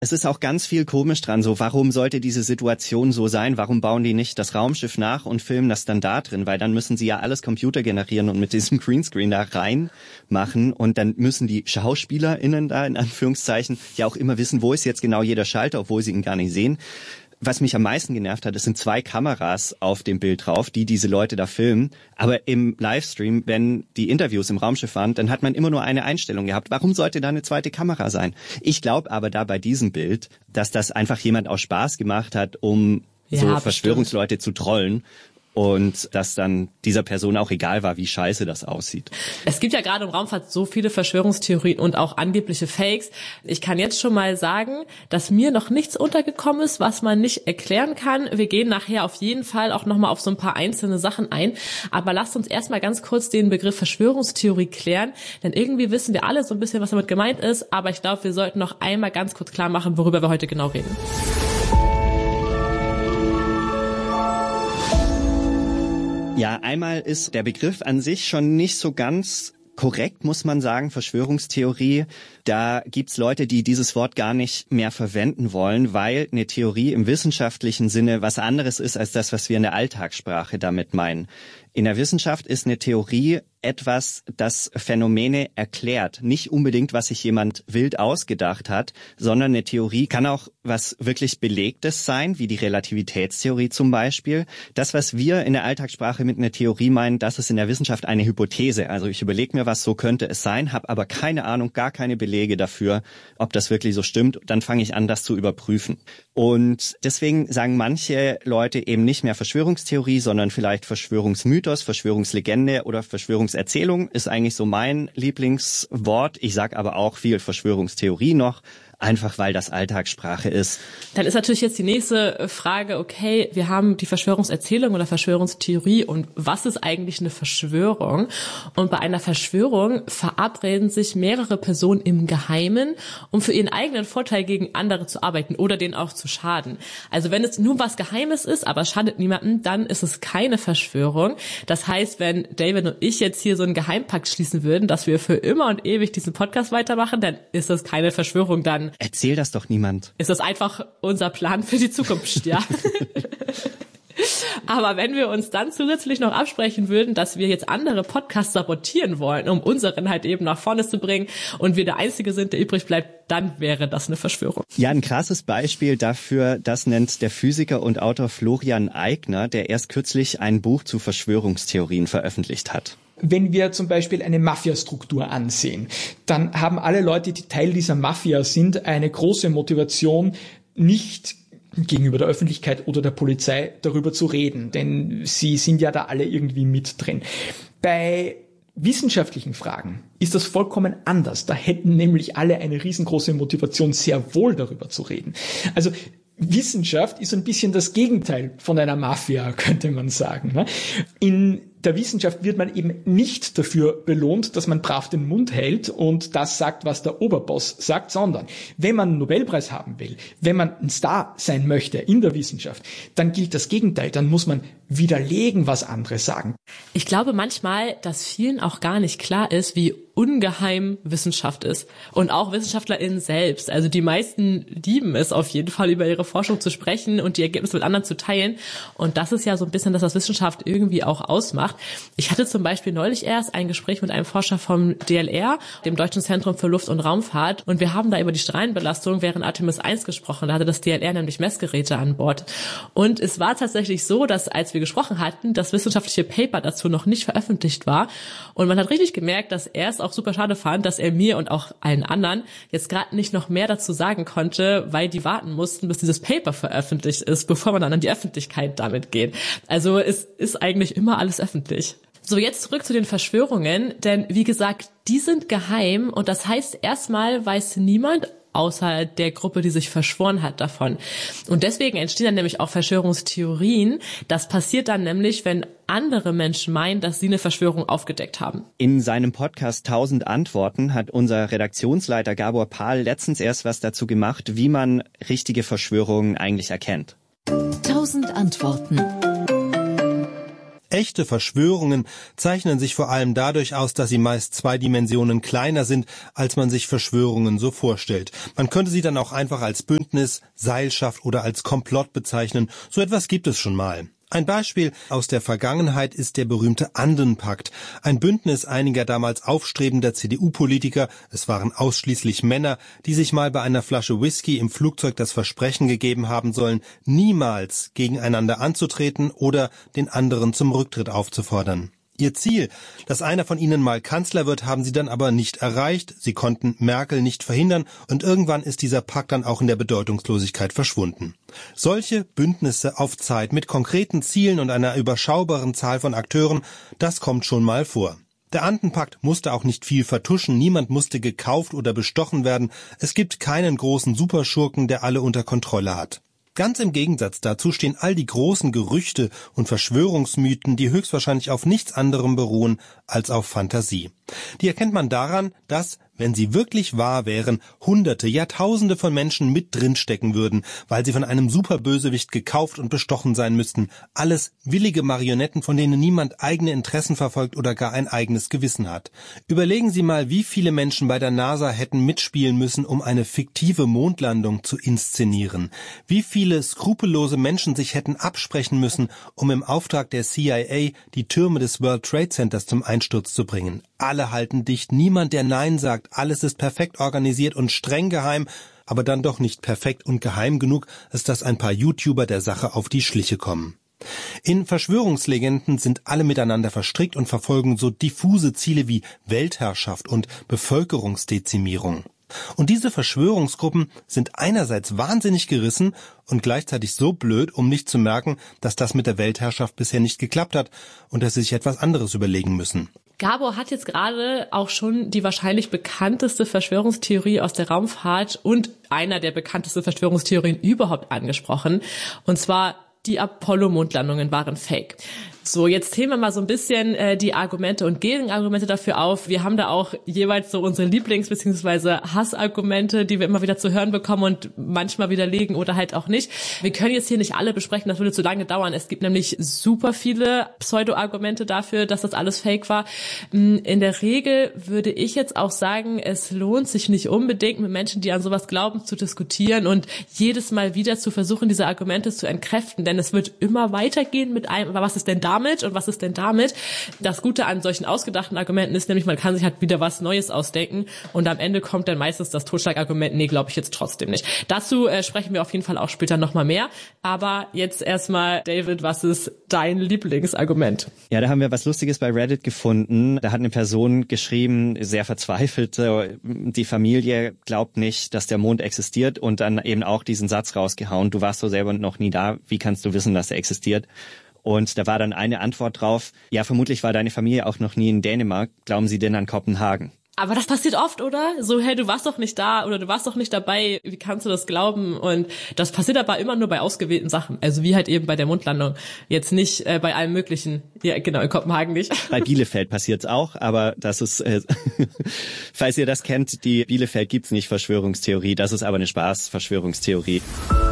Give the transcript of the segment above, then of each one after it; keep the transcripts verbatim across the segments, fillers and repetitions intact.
Es ist auch ganz viel komisch dran, so warum sollte diese Situation so sein? Warum bauen die nicht das Raumschiff nach und filmen das dann da drin? Weil dann müssen sie ja alles Computer generieren und mit diesem Greenscreen da reinmachen und dann müssen die SchauspielerInnen da in Anführungszeichen ja auch immer wissen, wo ist jetzt genau jeder Schalter, obwohl sie ihn gar nicht sehen. Was mich am meisten genervt hat, es sind zwei Kameras auf dem Bild drauf, die diese Leute da filmen. Aber im Livestream, wenn die Interviews im Raumschiff waren, dann hat man immer nur eine Einstellung gehabt. Warum sollte da eine zweite Kamera sein? Ich glaube aber da bei diesem Bild, dass das einfach jemand aus Spaß gemacht hat, um ja, so Verschwörungsleute bestimmt zu trollen. Und dass dann dieser Person auch egal war, wie scheiße das aussieht. Es gibt ja gerade im Raumfahrt so viele Verschwörungstheorien und auch angebliche Fakes. Ich kann jetzt schon mal sagen, dass mir noch nichts untergekommen ist, was man nicht erklären kann. Wir gehen nachher auf jeden Fall auch nochmal auf so ein paar einzelne Sachen ein. Aber lasst uns erstmal ganz kurz den Begriff Verschwörungstheorie klären. Denn irgendwie wissen wir alle so ein bisschen, was damit gemeint ist. Aber ich glaube, wir sollten noch einmal ganz kurz klar machen, worüber wir heute genau reden. Ja, einmal ist der Begriff an sich schon nicht so ganz korrekt, muss man sagen, Verschwörungstheorie. Da gibt's Leute, die dieses Wort gar nicht mehr verwenden wollen, weil eine Theorie im wissenschaftlichen Sinne was anderes ist als das, was wir in der Alltagssprache damit meinen. In der Wissenschaft ist eine Theorie etwas, das Phänomene erklärt. Nicht unbedingt, was sich jemand wild ausgedacht hat, sondern eine Theorie kann auch was wirklich Belegtes sein, wie die Relativitätstheorie zum Beispiel. Das, was wir in der Alltagssprache mit einer Theorie meinen, das ist in der Wissenschaft eine Hypothese. Also ich überlege mir was, so könnte es sein, habe aber keine Ahnung, gar keine Belege dafür, ob das wirklich so stimmt. Dann fange ich an, das zu überprüfen. Und deswegen sagen manche Leute eben nicht mehr Verschwörungstheorie, sondern vielleicht Verschwörungsmythos, Verschwörungslegende oder Verschwörungserzählung ist eigentlich so mein Lieblingswort. Ich sage aber auch viel Verschwörungstheorie noch, einfach weil das Alltagssprache ist. Dann ist natürlich jetzt die nächste Frage, okay, wir haben die Verschwörungserzählung oder Verschwörungstheorie und was ist eigentlich eine Verschwörung? Und bei einer Verschwörung verabreden sich mehrere Personen im Geheimen, um für ihren eigenen Vorteil gegen andere zu arbeiten oder denen auch zu schaden. Also wenn es nur was Geheimes ist, aber es schadet niemandem, dann ist es keine Verschwörung. Das heißt, wenn David und ich jetzt hier so einen Geheimpakt schließen würden, dass wir für immer und ewig diesen Podcast weitermachen, dann ist das keine Verschwörung, dann erzähl das doch niemand. Ist das einfach unser Plan für die Zukunft, ja. Aber wenn wir uns dann zusätzlich noch absprechen würden, dass wir jetzt andere Podcasts sabotieren wollen, um unseren halt eben nach vorne zu bringen und wir der Einzige sind, der übrig bleibt, dann wäre das eine Verschwörung. Ja, ein krasses Beispiel dafür, das nennt der Physiker und Autor Florian Eigner, der erst kürzlich ein Buch zu Verschwörungstheorien veröffentlicht hat. Wenn wir zum Beispiel eine Mafia-Struktur ansehen, dann haben alle Leute, die Teil dieser Mafia sind, eine große Motivation, nicht gegenüber der Öffentlichkeit oder der Polizei darüber zu reden, denn sie sind ja da alle irgendwie mit drin. Bei wissenschaftlichen Fragen ist das vollkommen anders. Da hätten nämlich alle eine riesengroße Motivation, sehr wohl darüber zu reden. Also Wissenschaft ist ein bisschen das Gegenteil von einer Mafia, könnte man sagen. In der Wissenschaft wird man eben nicht dafür belohnt, dass man brav den Mund hält und das sagt, was der Oberboss sagt, sondern wenn man einen Nobelpreis haben will, wenn man ein Star sein möchte in der Wissenschaft, dann gilt das Gegenteil, dann muss man widerlegen, was andere sagen. Ich glaube manchmal, dass vielen auch gar nicht klar ist, wie ungeheim Wissenschaft ist. Und auch WissenschaftlerInnen selbst. Also die meisten lieben es auf jeden Fall, über ihre Forschung zu sprechen und die Ergebnisse mit anderen zu teilen. Und das ist ja so ein bisschen, dass das Wissenschaft irgendwie auch ausmacht. Ich hatte zum Beispiel neulich erst ein Gespräch mit einem Forscher vom D L R, dem Deutschen Zentrum für Luft- und Raumfahrt. Und wir haben da über die Strahlenbelastung während Artemis eins gesprochen. Da hatte das D L R nämlich Messgeräte an Bord. Und es war tatsächlich so, dass als wir gesprochen hatten, das wissenschaftliche Paper dazu noch nicht veröffentlicht war. Und man hat richtig gemerkt, dass er es auch super schade fand, dass er mir und auch allen anderen jetzt gerade nicht noch mehr dazu sagen konnte, weil die warten mussten, bis dieses Paper veröffentlicht ist, bevor man dann an die Öffentlichkeit damit geht. Also es ist eigentlich immer alles öffentlich. So, jetzt zurück zu den Verschwörungen, denn wie gesagt, die sind geheim und das heißt, erstmal weiß niemand außer der Gruppe, die sich verschworen hat, davon. Und deswegen entstehen dann nämlich auch Verschwörungstheorien. Das passiert dann nämlich, wenn andere Menschen meinen, dass sie eine Verschwörung aufgedeckt haben. In seinem Podcast tausend Antworten hat unser Redaktionsleiter Gabor Pahl letztens erst was dazu gemacht, wie man richtige Verschwörungen eigentlich erkennt. tausend Antworten. Echte Verschwörungen zeichnen sich vor allem dadurch aus, dass sie meist zwei Dimensionen kleiner sind, als man sich Verschwörungen so vorstellt. Man könnte sie dann auch einfach als Bündnis, Seilschaft oder als Komplott bezeichnen. So etwas gibt es schon mal. Ein Beispiel aus der Vergangenheit ist der berühmte Anden-Pakt, ein Bündnis einiger damals aufstrebender C D U-Politiker, es waren ausschließlich Männer, die sich mal bei einer Flasche Whisky im Flugzeug das Versprechen gegeben haben sollen, niemals gegeneinander anzutreten oder den anderen zum Rücktritt aufzufordern. Ihr Ziel, dass einer von ihnen mal Kanzler wird, haben sie dann aber nicht erreicht. Sie konnten Merkel nicht verhindern und irgendwann ist dieser Pakt dann auch in der Bedeutungslosigkeit verschwunden. Solche Bündnisse auf Zeit mit konkreten Zielen und einer überschaubaren Zahl von Akteuren, das kommt schon mal vor. Der Anden-Pakt musste auch nicht viel vertuschen, niemand musste gekauft oder bestochen werden. Es gibt keinen großen Superschurken, der alle unter Kontrolle hat. Ganz im Gegensatz dazu stehen all die großen Gerüchte und Verschwörungsmythen, die höchstwahrscheinlich auf nichts anderem beruhen als auf Fantasie. Die erkennt man daran, dass, wenn sie wirklich wahr wären, Hunderte, Jahrtausende von Menschen mit drinstecken würden, weil sie von einem Superbösewicht gekauft und bestochen sein müssten. Alles willige Marionetten, von denen niemand eigene Interessen verfolgt oder gar ein eigenes Gewissen hat. Überlegen Sie mal, wie viele Menschen bei der NASA hätten mitspielen müssen, um eine fiktive Mondlandung zu inszenieren. Wie viele skrupellose Menschen sich hätten absprechen müssen, um im Auftrag der C I A die Türme des World Trade Centers zum Einsturz zu bringen. Alle halten dicht, niemand, der Nein sagt, alles ist perfekt organisiert und streng geheim, aber dann doch nicht perfekt und geheim genug, als dass ein paar YouTuber der Sache auf die Schliche kommen. In Verschwörungslegenden sind alle miteinander verstrickt und verfolgen so diffuse Ziele wie Weltherrschaft und Bevölkerungsdezimierung. Und diese Verschwörungsgruppen sind einerseits wahnsinnig gerissen und gleichzeitig so blöd, um nicht zu merken, dass das mit der Weltherrschaft bisher nicht geklappt hat und dass sie sich etwas anderes überlegen müssen. Gabor hat jetzt gerade auch schon die wahrscheinlich bekannteste Verschwörungstheorie aus der Raumfahrt und einer der bekanntesten Verschwörungstheorien überhaupt angesprochen. Und zwar, die Apollo-Mondlandungen waren fake. So, jetzt zählen wir mal so ein bisschen äh, die Argumente und Gegenargumente dafür auf. Wir haben da auch jeweils so unsere Lieblings- bzw. Hassargumente, die wir immer wieder zu hören bekommen und manchmal widerlegen oder halt auch nicht. Wir können jetzt hier nicht alle besprechen, das würde zu lange dauern. Es gibt nämlich super viele Pseudo-Argumente dafür, dass das alles fake war. In der Regel würde ich jetzt auch sagen, es lohnt sich nicht unbedingt, mit Menschen, die an sowas glauben, zu diskutieren und jedes Mal wieder zu versuchen, diese Argumente zu entkräften, denn es wird immer weitergehen mit einem, aber was ist denn da? Damit und was ist denn damit? Das Gute an solchen ausgedachten Argumenten ist nämlich, man kann sich halt wieder was Neues ausdenken und am Ende kommt dann meistens das Totschlagargument, nee, glaube ich jetzt trotzdem nicht. Dazu äh, sprechen wir auf jeden Fall auch später nochmal mehr, aber jetzt erstmal, David, was ist dein Lieblingsargument? Ja, da haben wir was Lustiges bei Reddit gefunden. Da hat eine Person geschrieben, sehr verzweifelt, die Familie glaubt nicht, dass der Mond existiert und dann eben auch diesen Satz rausgehauen, du warst so selber noch nie da, wie kannst du wissen, dass er existiert? Und da war dann eine Antwort drauf, ja, vermutlich war deine Familie auch noch nie in Dänemark, glauben Sie denn an Kopenhagen? Aber das passiert oft, oder? So, hey, du warst doch nicht da oder du warst doch nicht dabei, wie kannst du das glauben? Und das passiert aber immer nur bei ausgewählten Sachen. Also wie halt eben bei der Mondlandung. Jetzt nicht äh, bei allem Möglichen. Ja, genau, in Kopenhagen nicht. Bei Bielefeld passiert's auch, aber das ist, äh, falls ihr das kennt, die Bielefeld gibt's nicht Verschwörungstheorie, das ist aber eine Spaß-Verschwörungstheorie.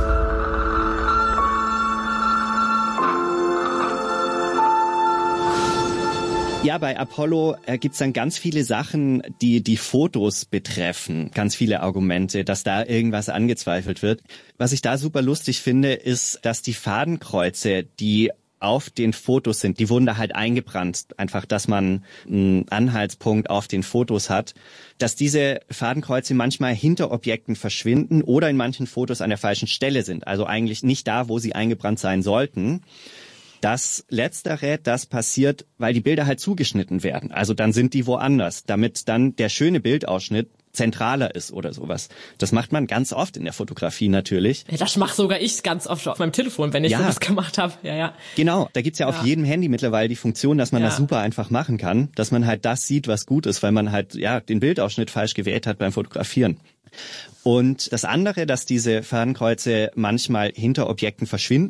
Ja, bei Apollo äh, gibt's dann ganz viele Sachen, die die Fotos betreffen, ganz viele Argumente, dass da irgendwas angezweifelt wird. Was ich da super lustig finde, ist, dass die Fadenkreuze, die auf den Fotos sind, die wurden da halt eingebrannt, einfach, dass man einen Anhaltspunkt auf den Fotos hat, dass diese Fadenkreuze manchmal hinter Objekten verschwinden oder in manchen Fotos an der falschen Stelle sind, also eigentlich nicht da, wo sie eingebrannt sein sollten. Das Letztere, das passiert, weil die Bilder halt zugeschnitten werden. Also dann sind die woanders, damit dann der schöne Bildausschnitt zentraler ist oder sowas. Das macht man ganz oft in der Fotografie natürlich. Ja, das mache sogar ich ganz oft auf meinem Telefon, wenn ich ja. sowas gemacht habe. Ja, ja. Genau, da gibt's ja, ja auf jedem Handy mittlerweile die Funktion, dass man ja. das super einfach machen kann, dass man halt das sieht, was gut ist, weil man halt ja den Bildausschnitt falsch gewählt hat beim Fotografieren. Und das andere, dass diese Fadenkreuze manchmal hinter Objekten verschwinden,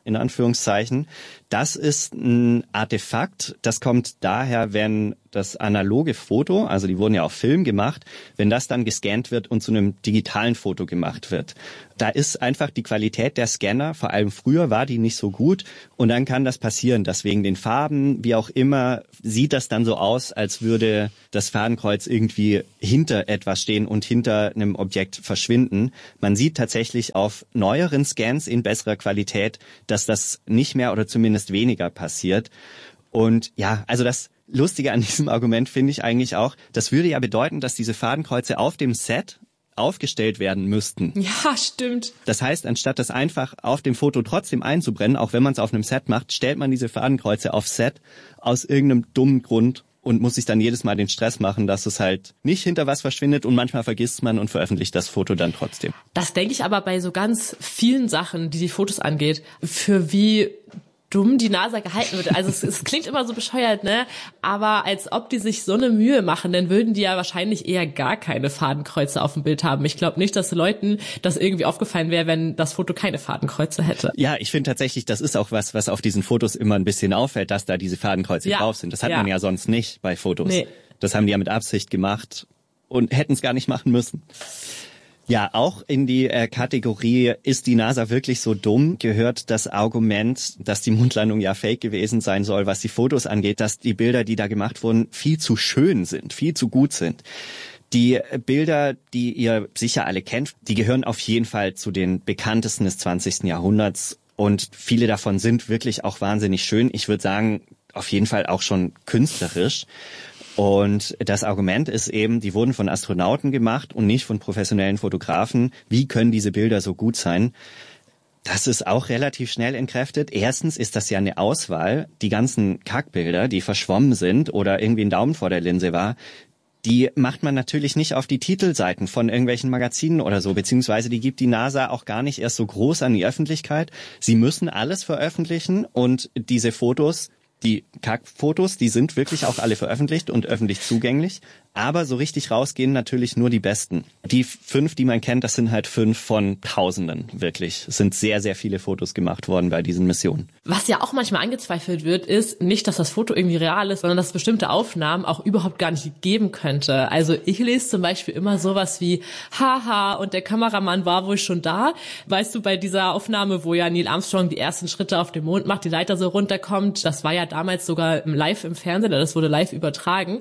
in Anführungszeichen. Das ist ein Artefakt, das kommt daher, wenn das analoge Foto, also die wurden ja auf Film gemacht, wenn das dann gescannt wird und zu einem digitalen Foto gemacht wird. Da ist einfach die Qualität der Scanner, vor allem früher war die nicht so gut und dann kann das passieren, dass wegen den Farben, wie auch immer, sieht das dann so aus, als würde das Fadenkreuz irgendwie hinter etwas stehen und hinter einem Objekt verschwinden. Man sieht tatsächlich auf neueren Scans in besserer Qualität, dass das nicht mehr oder zumindest weniger passiert. Und ja, also das Lustige an diesem Argument finde ich eigentlich auch, das würde ja bedeuten, dass diese Fadenkreuze auf dem Set aufgestellt werden müssten. Ja, stimmt. Das heißt, anstatt das einfach auf dem Foto trotzdem einzubrennen, auch wenn man es auf einem Set macht, stellt man diese Fadenkreuze auf Set aus irgendeinem dummen Grund und muss sich dann jedes Mal den Stress machen, dass es halt nicht hinter was verschwindet und manchmal vergisst man und veröffentlicht das Foto dann trotzdem. Das denke ich aber bei so ganz vielen Sachen, die die Fotos angeht, für wie dumm die NASA gehalten wird. Also es, es klingt immer so bescheuert, ne? Aber als ob die sich so eine Mühe machen, dann würden die ja wahrscheinlich eher gar keine Fadenkreuze auf dem Bild haben. Ich glaube nicht, dass Leuten das irgendwie aufgefallen wäre, wenn das Foto keine Fadenkreuze hätte. Ja, ich finde tatsächlich, das ist auch was, was auf diesen Fotos immer ein bisschen auffällt, dass da diese Fadenkreuze ja. drauf sind. Das hat ja. man ja sonst nicht bei Fotos. Nee. Das haben die ja mit Absicht gemacht und hätten es gar nicht machen müssen. Ja, auch in die äh, Kategorie, ist die NASA wirklich so dumm, gehört das Argument, dass die Mondlandung ja fake gewesen sein soll, was die Fotos angeht, dass die Bilder, die da gemacht wurden, viel zu schön sind, viel zu gut sind. Die Bilder, die ihr sicher alle kennt, die gehören auf jeden Fall zu den bekanntesten des zwanzigsten Jahrhunderts und viele davon sind wirklich auch wahnsinnig schön. Ich würde sagen, auf jeden Fall auch schon künstlerisch. Und das Argument ist eben, die wurden von Astronauten gemacht und nicht von professionellen Fotografen. Wie können diese Bilder so gut sein? Das ist auch relativ schnell entkräftet. Erstens ist das ja eine Auswahl. Die ganzen Kackbilder, die verschwommen sind oder irgendwie ein Daumen vor der Linse war, die macht man natürlich nicht auf die Titelseiten von irgendwelchen Magazinen oder so, beziehungsweise die gibt die NASA auch gar nicht erst so groß an die Öffentlichkeit. Sie müssen alles veröffentlichen und diese Fotos, die Kackfotos, die sind wirklich auch alle veröffentlicht und öffentlich zugänglich. Aber so richtig rausgehen natürlich nur die besten. Die fünf, die man kennt, das sind halt fünf von Tausenden, wirklich. Es sind sehr, sehr viele Fotos gemacht worden bei diesen Missionen. Was ja auch manchmal angezweifelt wird, ist nicht, dass das Foto irgendwie real ist, sondern dass bestimmte Aufnahmen auch überhaupt gar nicht geben könnte. Also ich lese zum Beispiel immer sowas wie, haha, und der Kameramann war wohl schon da. Weißt du, bei dieser Aufnahme, wo ja Neil Armstrong die ersten Schritte auf dem Mond macht, die Leiter so runterkommt, das war ja damals sogar live im Fernsehen, das wurde live übertragen.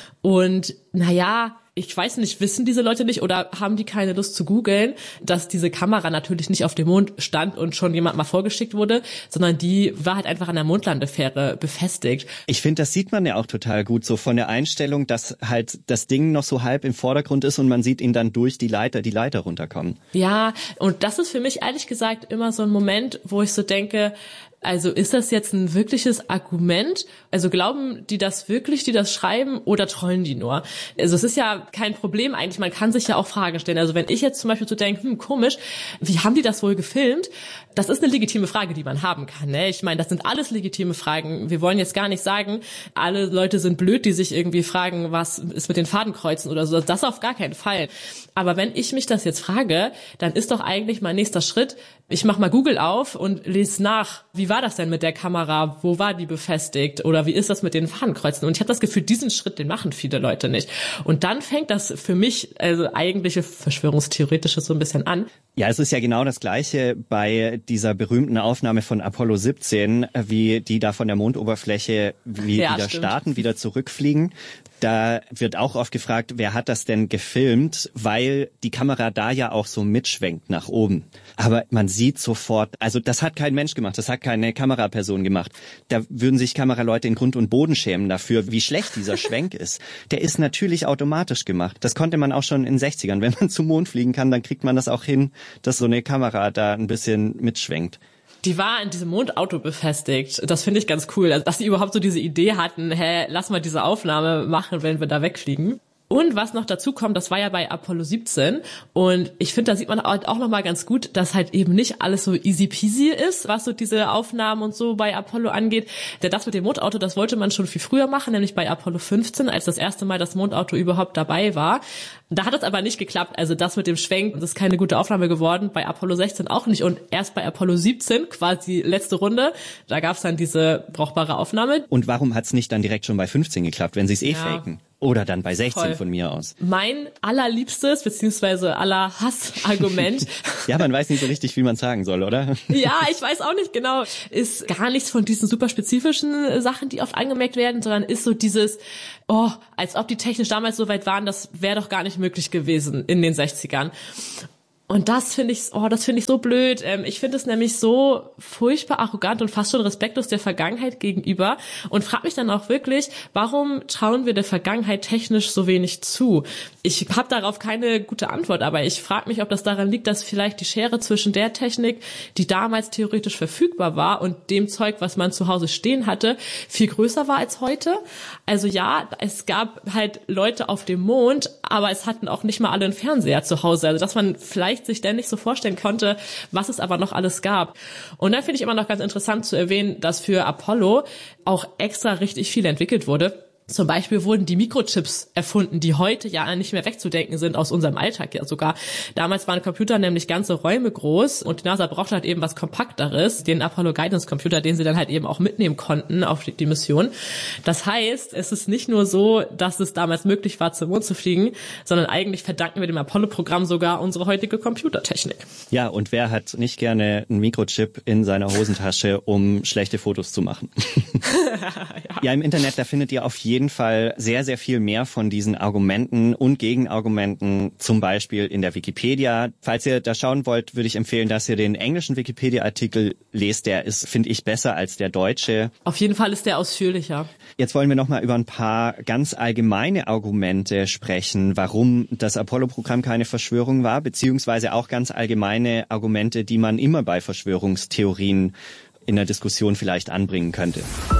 Und naja, ich weiß nicht, wissen diese Leute nicht oder haben die keine Lust zu googeln, dass diese Kamera natürlich nicht auf dem Mond stand und schon jemand mal vorgeschickt wurde, sondern die war halt einfach an der Mondlandefähre befestigt. Ich finde, das sieht man ja auch total gut, so von der Einstellung, dass halt das Ding noch so halb im Vordergrund ist und man sieht ihn dann durch die Leiter, die Leiter runterkommen. Ja, und das ist für mich ehrlich gesagt immer so ein Moment, wo ich so denke, also ist das jetzt ein wirkliches Argument? Also glauben die das wirklich, die das schreiben, oder trollen die nur? Also es ist ja kein Problem eigentlich, man kann sich ja auch Fragen stellen. Also wenn ich jetzt zum Beispiel so denke, hm, komisch, wie haben die das wohl gefilmt? Das ist eine legitime Frage, die man haben kann. Ne? Ich meine, das sind alles legitime Fragen. Wir wollen jetzt gar nicht sagen, alle Leute sind blöd, die sich irgendwie fragen, was ist mit den Fadenkreuzen oder so. Das auf gar keinen Fall. Aber wenn ich mich das jetzt frage, dann ist doch eigentlich mein nächster Schritt, ich mache mal Google auf und lese nach, wie war das denn mit der Kamera, wo war die befestigt oder wie ist das mit den Fadenkreuzen? Und ich habe das Gefühl, diesen Schritt, den machen viele Leute nicht. Und dann fängt das für mich, also eigentliche Verschwörungstheoretische, so ein bisschen an. Ja, es ist ja genau das Gleiche bei dieser berühmten Aufnahme von Apollo siebzehn, wie die da von der Mondoberfläche wie ja, wieder stimmt. starten, wieder zurückfliegen. Da wird auch oft gefragt, wer hat das denn gefilmt, weil die Kamera da ja auch so mitschwenkt nach oben. Aber man sieht sofort, also das hat kein Mensch gemacht, das hat keine Kameraperson gemacht. Da würden sich Kameraleute in Grund und Boden schämen dafür, wie schlecht dieser Schwenk ist. Der ist natürlich automatisch gemacht. Das konnte man auch schon in den sechzigern. Wenn man zum Mond fliegen kann, dann kriegt man das auch hin, dass so eine Kamera da ein bisschen mitschwenkt. Die war in diesem Mondauto befestigt. Das finde ich ganz cool, also, dass sie überhaupt so diese Idee hatten, hä, lass mal diese Aufnahme machen, wenn wir da wegfliegen. Und was noch dazu kommt, das war ja bei Apollo siebzehn und ich finde, da sieht man halt auch nochmal ganz gut, dass halt eben nicht alles so easy peasy ist, was so diese Aufnahmen und so bei Apollo angeht. Denn das mit dem Mondauto, das wollte man schon viel früher machen, nämlich bei Apollo fünfzehn, als das erste Mal das Mondauto überhaupt dabei war. Da hat es aber nicht geklappt, also das mit dem Schwenk, das ist keine gute Aufnahme geworden, bei Apollo sechzehn auch nicht und erst bei Apollo siebzehn, quasi letzte Runde, da gab es dann diese brauchbare Aufnahme. Und warum hat es nicht dann direkt schon bei fünfzehn geklappt, wenn sie es eh Ja. faken? Oder dann bei sechzehn Voll. von mir aus. Mein allerliebstes, beziehungsweise aller Hassargument. Ja, man weiß nicht so richtig, wie man sagen soll, oder? Ja, ich weiß auch nicht genau. Ist gar nichts von diesen super spezifischen Sachen, die oft angemerkt werden, sondern ist so dieses, oh, als ob die technisch damals so weit waren, das wäre doch gar nicht möglich gewesen in den sechzigern. Und das finde ich, oh, das finde ich so blöd. Ähm, ich finde es nämlich so furchtbar arrogant und fast schon respektlos der Vergangenheit gegenüber und frage mich dann auch wirklich, warum trauen wir der Vergangenheit technisch so wenig zu? Ich habe darauf keine gute Antwort, aber ich frage mich, ob das daran liegt, dass vielleicht die Schere zwischen der Technik, die damals theoretisch verfügbar war und dem Zeug, was man zu Hause stehen hatte, viel größer war als heute. Also ja, es gab halt Leute auf dem Mond, aber es hatten auch nicht mal alle einen Fernseher zu Hause. Also dass man vielleicht sich ständig so vorstellen konnte, was es aber noch alles gab. Und dann finde ich immer noch ganz interessant zu erwähnen, dass für Apollo auch extra richtig viel entwickelt wurde. Zum Beispiel wurden die Mikrochips erfunden, die heute ja nicht mehr wegzudenken sind aus unserem Alltag ja sogar. Damals waren Computer nämlich ganze Räume groß und die NASA brauchte halt eben was Kompakteres, den Apollo Guidance Computer, den sie dann halt eben auch mitnehmen konnten auf die Mission. Das heißt, es ist nicht nur so, dass es damals möglich war, zum Mond zu fliegen, sondern eigentlich verdanken wir dem Apollo-Programm sogar unsere heutige Computertechnik. Ja, und wer hat nicht gerne einen Mikrochip in seiner Hosentasche, um schlechte Fotos zu machen? ja. ja, im Internet, da findet ihr auf jeden jeden Fall sehr, sehr viel mehr von diesen Argumenten und Gegenargumenten, zum Beispiel in der Wikipedia. Falls ihr da schauen wollt, würde ich empfehlen, dass ihr den englischen Wikipedia-Artikel lest. Der ist, finde ich, besser als der deutsche. Auf jeden Fall ist der ausführlicher. Jetzt wollen wir noch mal über ein paar ganz allgemeine Argumente sprechen, warum das Apollo-Programm keine Verschwörung war, beziehungsweise auch ganz allgemeine Argumente, die man immer bei Verschwörungstheorien in der Diskussion vielleicht anbringen könnte.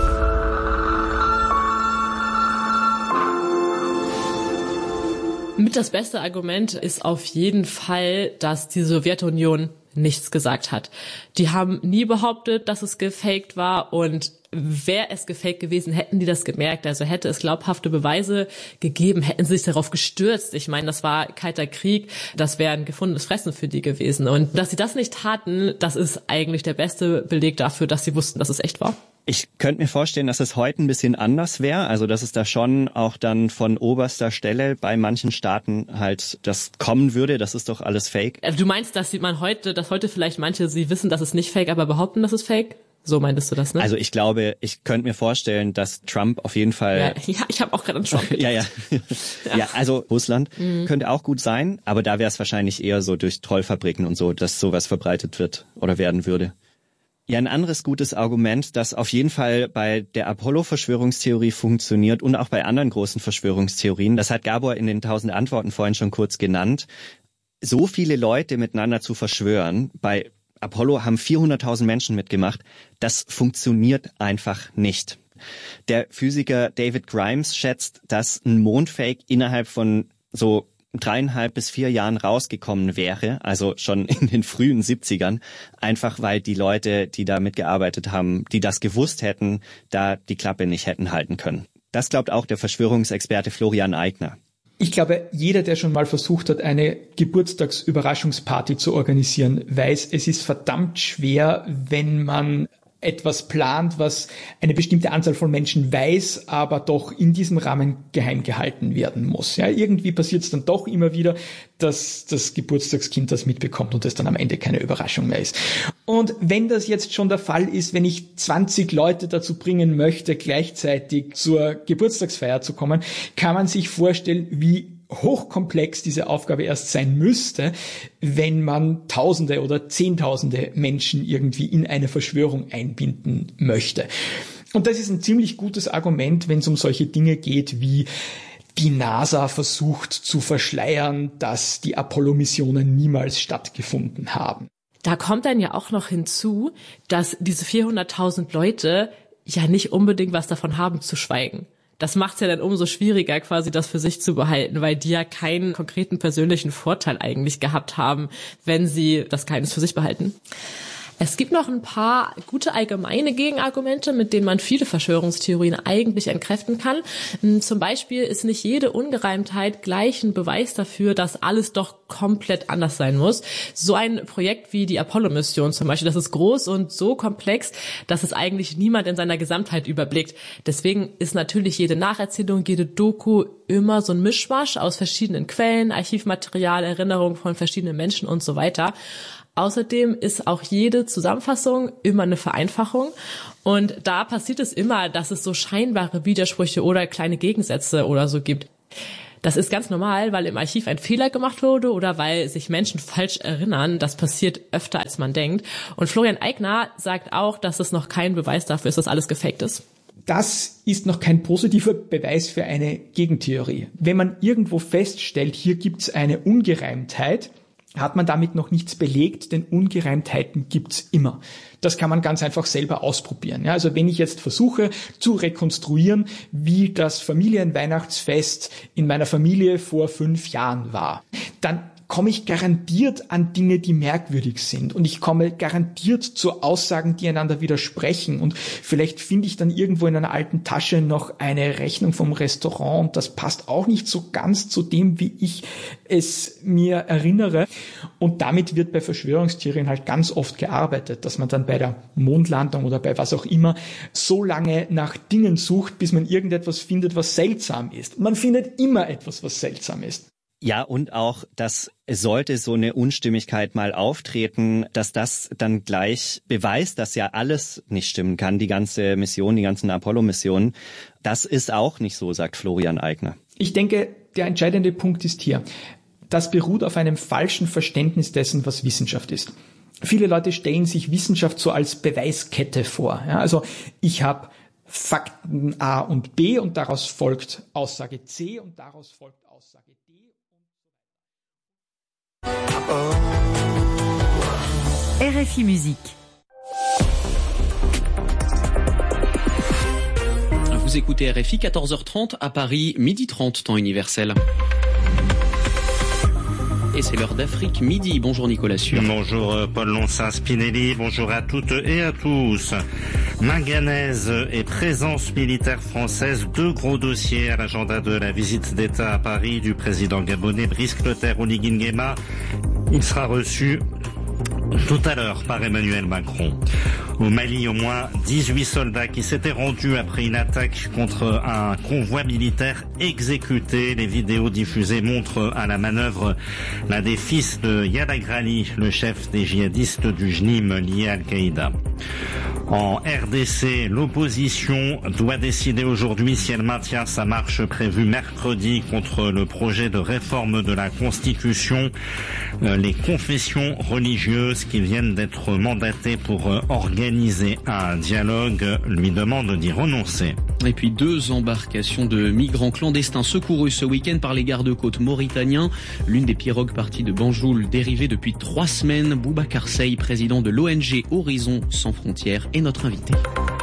Mit das beste Argument ist auf jeden Fall, dass die Sowjetunion nichts gesagt hat. Die haben nie behauptet, dass es gefaked war und wäre es gefaked gewesen, hätten die das gemerkt. Also hätte es glaubhafte Beweise gegeben, hätten sie sich darauf gestürzt. Ich meine, das war kalter Krieg, das wäre ein gefundenes Fressen für die gewesen. Und dass sie das nicht taten, das ist eigentlich der beste Beleg dafür, dass sie wussten, dass es echt war. Ich könnte mir vorstellen, dass es heute ein bisschen anders wäre, also dass es da schon auch dann von oberster Stelle bei manchen Staaten halt das kommen würde, das ist doch alles Fake. Du meinst, dass man heute, dass heute vielleicht manche, sie wissen, dass es nicht Fake, aber behaupten, dass es Fake? So meintest du das, ne? Also ich glaube, ich könnte mir vorstellen, dass Trump auf jeden Fall... Ja, ja ich habe auch gerade an Trump gedacht. ja, ja. ja. Ja, also Russland mhm. könnte auch gut sein, aber da wäre es wahrscheinlich eher so durch Trollfabriken und so, dass sowas verbreitet wird oder werden würde. Ja, ein anderes gutes Argument, das auf jeden Fall bei der Apollo-Verschwörungstheorie funktioniert und auch bei anderen großen Verschwörungstheorien, das hat Gabor in den tausend Antworten vorhin schon kurz genannt, so viele Leute miteinander zu verschwören, bei Apollo haben vierhunderttausend Menschen mitgemacht, das funktioniert einfach nicht. Der Physiker David Grimes schätzt, dass ein Mondfake innerhalb von so dreieinhalb bis vier Jahren rausgekommen wäre, also schon in den frühen siebzigern, einfach weil die Leute, die da mitgearbeitet haben, die das gewusst hätten, da die Klappe nicht hätten halten können. Das glaubt auch der Verschwörungsexperte Florian Eigner. Ich glaube, jeder, der schon mal versucht hat, eine Geburtstagsüberraschungsparty zu organisieren, weiß, es ist verdammt schwer, wenn man etwas plant, was eine bestimmte Anzahl von Menschen weiß, aber doch in diesem Rahmen geheim gehalten werden muss. Ja, irgendwie passiert es dann doch immer wieder, dass das Geburtstagskind das mitbekommt und es dann am Ende keine Überraschung mehr ist. Und wenn das jetzt schon der Fall ist, wenn ich zwanzig Leute dazu bringen möchte, gleichzeitig zur Geburtstagsfeier zu kommen, kann man sich vorstellen, wie hochkomplex diese Aufgabe erst sein müsste, wenn man Tausende oder Zehntausende Menschen irgendwie in eine Verschwörung einbinden möchte. Und das ist ein ziemlich gutes Argument, wenn es um solche Dinge geht wie die NASA versucht zu verschleiern, dass die Apollo-Missionen niemals stattgefunden haben. Da kommt dann ja auch noch hinzu, dass diese vierhunderttausend Leute ja nicht unbedingt was davon haben zu schweigen. Das macht's ja dann umso schwieriger, quasi das für sich zu behalten, weil die ja keinen konkreten persönlichen Vorteil eigentlich gehabt haben, wenn sie das Geheimnis für sich behalten. Es gibt noch ein paar gute allgemeine Gegenargumente, mit denen man viele Verschwörungstheorien eigentlich entkräften kann. Zum Beispiel ist nicht jede Ungereimtheit gleich ein Beweis dafür, dass alles doch komplett anders sein muss. So ein Projekt wie die Apollo-Mission zum Beispiel, das ist groß und so komplex, dass es eigentlich niemand in seiner Gesamtheit überblickt. Deswegen ist natürlich jede Nacherzählung, jede Doku immer so ein Mischmasch aus verschiedenen Quellen, Archivmaterial, Erinnerungen von verschiedenen Menschen und so weiter. Außerdem ist auch jede Zusammenfassung immer eine Vereinfachung und da passiert es immer, dass es so scheinbare Widersprüche oder kleine Gegensätze oder so gibt. Das ist ganz normal, weil im Archiv ein Fehler gemacht wurde oder weil sich Menschen falsch erinnern. Das passiert öfter, als man denkt. Und Florian Eigner sagt auch, dass es noch kein Beweis dafür ist, dass alles gefaked ist. Das ist noch kein positiver Beweis für eine Gegentheorie. Wenn man irgendwo feststellt, hier gibt es eine Ungereimtheit, hat man damit noch nichts belegt, denn Ungereimtheiten gibt's immer. Das kann man ganz einfach selber ausprobieren. Ja, also wenn ich jetzt versuche zu rekonstruieren, wie das Familienweihnachtsfest in meiner Familie vor fünf Jahren war, dann komme ich garantiert an Dinge, die merkwürdig sind. Und ich komme garantiert zu Aussagen, die einander widersprechen. Und vielleicht finde ich dann irgendwo in einer alten Tasche noch eine Rechnung vom Restaurant. Und das passt auch nicht so ganz zu dem, wie ich es mir erinnere. Und damit wird bei Verschwörungstheorien halt ganz oft gearbeitet, dass man dann bei der Mondlandung oder bei was auch immer so lange nach Dingen sucht, bis man irgendetwas findet, was seltsam ist. Man findet immer etwas, was seltsam ist. Ja, und auch, dass sollte so eine Unstimmigkeit mal auftreten, dass das dann gleich beweist, dass ja alles nicht stimmen kann, die ganze Mission, die ganzen Apollo-Missionen. Das ist auch nicht so, sagt Florian Eigner. Ich denke, der entscheidende Punkt ist hier, das beruht auf einem falschen Verständnis dessen, was Wissenschaft ist. Viele Leute stellen sich Wissenschaft so als Beweiskette vor. Ja, also ich habe Fakten A und B und daraus folgt Aussage C und daraus folgt Aussage D. R F I Musique. Vous écoutez R F I, quatorze heures trente à Paris, midi trente, temps universel. Et c'est l'heure d'Afrique midi. Bonjour Nicolas Sûr. Bonjour Paul Lonssin-Spinelli, bonjour à toutes et à tous. Manganèse et présence militaire française, deux gros dossiers à l'agenda de la visite d'État à Paris du président gabonais Brice Clotaire Oligui Nguema. Il sera reçu tout à l'heure par Emmanuel Macron. Au Mali, au moins dix-huit soldats qui s'étaient rendus après une attaque contre un convoi militaire exécuté. Les vidéos diffusées montrent à la manœuvre l'un des fils de Yad Agrali, le chef des djihadistes du J N I M lié à Al-Qaïda. En R D C, l'opposition doit décider aujourd'hui si elle maintient sa marche prévue mercredi contre le projet de réforme de la Constitution. Les confessions religieuses qui viennent d'être mandatées pour organiser un dialogue lui demandent d'y renoncer. Et puis deux embarcations de migrants clandestins secourus ce week-end par les gardes-côtes mauritaniens. L'une des pirogues parties de Banjul dérivée depuis trois semaines. Boubacar Seye, président de l'O N G Horizon Sans Frontières, est notre invité.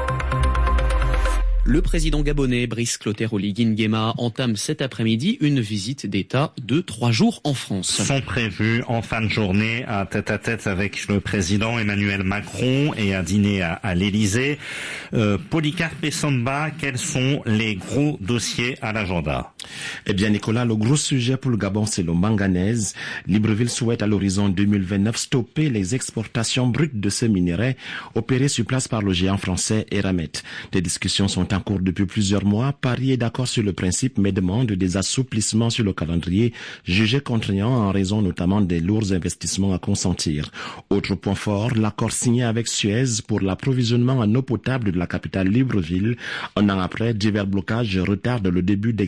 Le président gabonais Brice Clotaire Oligui Nguema entame cet après-midi une visite d'État de trois jours en France. Sont prévus en fin de journée un tête-à-tête avec le président Emmanuel Macron et un dîner à, à l'Élysée. Euh, Polycarpe Samba, quels sont les gros dossiers à l'agenda? Eh bien Nicolas, le gros sujet pour le Gabon c'est le manganèse. Libreville souhaite à l'horizon deux mille vingt-neuf stopper les exportations brutes de ce minerai opérées sur place par le géant français Eramet. Des discussions sont en cours depuis plusieurs mois. Paris est d'accord sur le principe mais demande des assouplissements sur le calendrier jugé contraignant en raison notamment des lourds investissements à consentir. Autre point fort, l'accord signé avec Suez pour l'approvisionnement en eau potable de la capitale Libreville. Un an après, divers blocages retardent le début d'exécution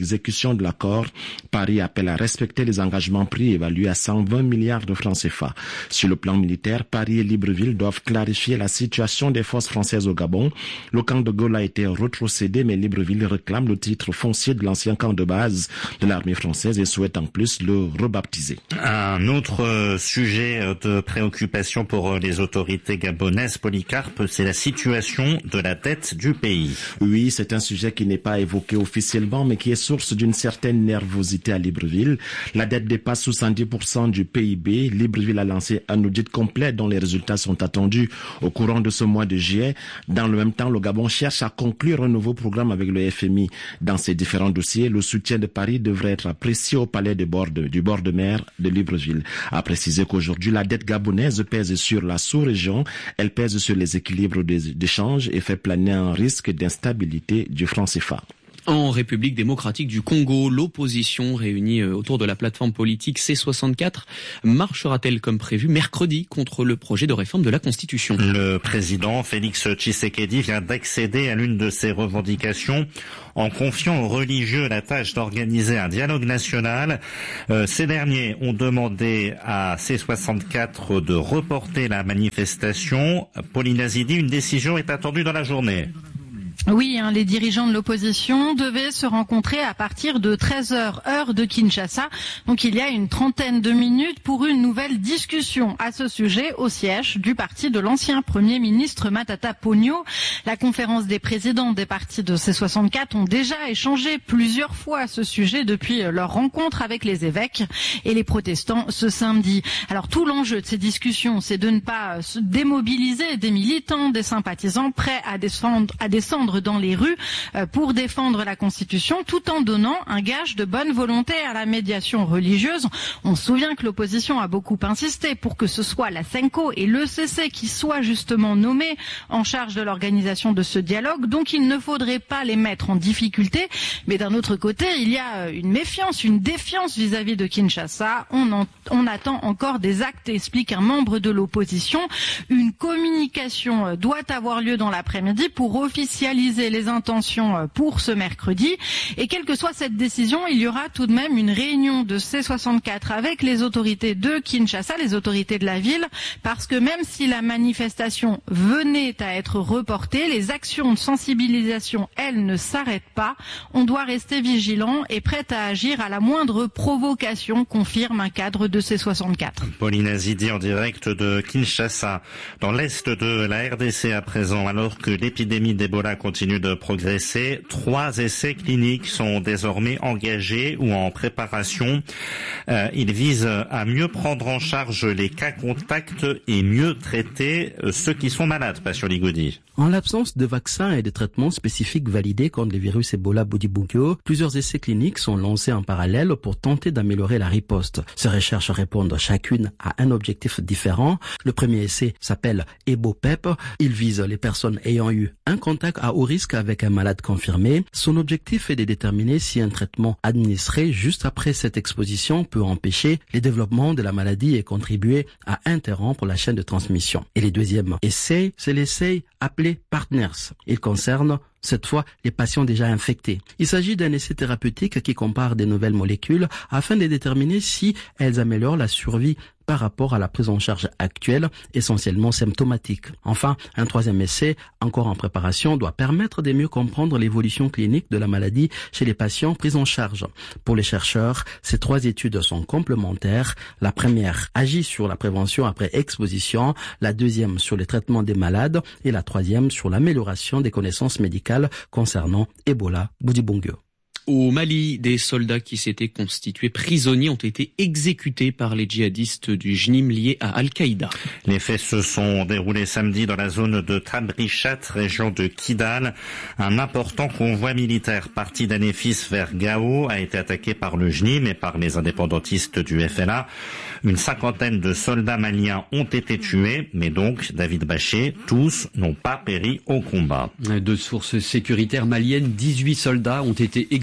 ratification de l'accord. Paris appelle à respecter les engagements pris évalués à cent vingt milliards de francs C F A. Sur le plan militaire, Paris et Libreville doivent clarifier la situation des forces françaises au Gabon. Le camp de Gaulle a été rétrocédé, mais Libreville réclame le titre foncier de l'ancien camp de base de l'armée française et souhaite en plus le rebaptiser. Un autre sujet de préoccupation pour les autorités gabonaises, Polycarpe, c'est la situation de la dette du pays. Oui, c'est un sujet qui n'est pas évoqué officiellement, mais qui est source d'une certaine nervosité à Libreville. La dette dépasse soixante-dix pour cent du P I B. Libreville a lancé un audit complet dont les résultats sont attendus au courant de ce mois de juillet. Dans le même temps, le Gabon cherche à conclure un nouveau programme avec le F M I. Dans ces différents dossiers, le soutien de Paris devrait être apprécié au palais de bord de, du bord de mer de Libreville. A précisé qu'aujourd'hui, la dette gabonaise pèse sur la sous-région, elle pèse sur les équilibres d'échange et fait planer un risque d'instabilité du franc C F A. En République démocratique du Congo, l'opposition réunie autour de la plateforme politique C soixante-quatre marchera-t-elle comme prévu mercredi contre le projet de réforme de la Constitution? Le président Félix Tshisekedi vient d'accéder à l'une de ses revendications en confiant aux religieux la tâche d'organiser un dialogue national. Euh, ces derniers ont demandé à C soixante-quatre de reporter la manifestation. Pauline Azidi, une décision est attendue dans la journée. Oui, hein, les dirigeants de l'opposition devaient se rencontrer à partir de treize heures, heure de Kinshasa. Donc il y a une trentaine de minutes pour une nouvelle discussion à ce sujet au siège du parti de l'ancien Premier ministre Matata Ponyo. La conférence des présidents des partis de C soixante-quatre ont déjà échangé plusieurs fois à ce sujet depuis leur rencontre avec les évêques et les protestants ce samedi. Alors tout l'enjeu de ces discussions, c'est de ne pas démobiliser des militants, des sympathisants prêts à descendre, à descendre dans les rues pour défendre la Constitution tout en donnant un gage de bonne volonté à la médiation religieuse. On se souvient que l'opposition a beaucoup insisté pour que ce soit la Senko et l'E C C qui soient justement nommés en charge de l'organisation de ce dialogue. Donc il ne faudrait pas les mettre en difficulté. Mais d'un autre côté, il y a une méfiance, une défiance vis-à-vis de Kinshasa. On, en, on attend encore des actes, explique un membre de l'opposition. Une communication doit avoir lieu dans l'après-midi pour officialiser les intentions pour ce mercredi. Et quelle que soit cette décision, il y aura tout de même une réunion de C soixante-quatre avec les autorités de Kinshasa, les autorités de la ville, parce que même si la manifestation venait à être reportée, les actions de sensibilisation, elles, ne s'arrêtent pas. On doit rester vigilant et prêt à agir à la moindre provocation, confirme un cadre de C soixante-quatre. Pauline Azidi en direct de Kinshasa. Dans l'est de la R D C à présent, alors que l'épidémie d'Ebola continue de progresser, trois essais cliniques sont désormais engagés ou en préparation. Euh, ils visent à mieux prendre en charge les cas contacts et mieux traiter ceux qui sont malades, Passion Ligodi. En l'absence de vaccins et de traitements spécifiques validés contre le virus Ebola Bundibugyo, plusieurs essais cliniques sont lancés en parallèle pour tenter d'améliorer la riposte. Ces recherches répondent chacune à un objectif différent. Le premier essai s'appelle EboPep. Il vise les personnes ayant eu un contact à haut risque avec un malade confirmé. Son objectif est de déterminer si un traitement administré juste après cette exposition peut empêcher le développement de la maladie et contribuer à interrompre la chaîne de transmission. Et le deuxième essai, c'est l'essai appelé Partners. Il concerne cette fois les patients déjà infectés. Il s'agit d'un essai thérapeutique qui compare des nouvelles molécules afin de déterminer si elles améliorent la survie par rapport à la prise en charge actuelle, essentiellement symptomatique. Enfin, un troisième essai, encore en préparation, doit permettre de mieux comprendre l'évolution clinique de la maladie chez les patients pris en charge. Pour les chercheurs, ces trois études sont complémentaires. La première agit sur la prévention après exposition, la deuxième sur les traitements des malades et la troisième sur l'amélioration des connaissances médicales concernant Ebola Bundibugyo. Au Mali, des soldats qui s'étaient constitués prisonniers ont été exécutés par les djihadistes du J N I M liés à Al-Qaïda. Les faits se sont déroulés samedi dans la zone de Tabrichat, région de Kidal. Un important convoi militaire parti d'Anéfis vers Gao a été attaqué par le J N I M et par les indépendantistes du F L A. Une cinquantaine de soldats maliens ont été tués, mais donc, David Baché, tous n'ont pas péri au combat. De sources sécuritaires maliennes, dix-huit soldats ont été exécutés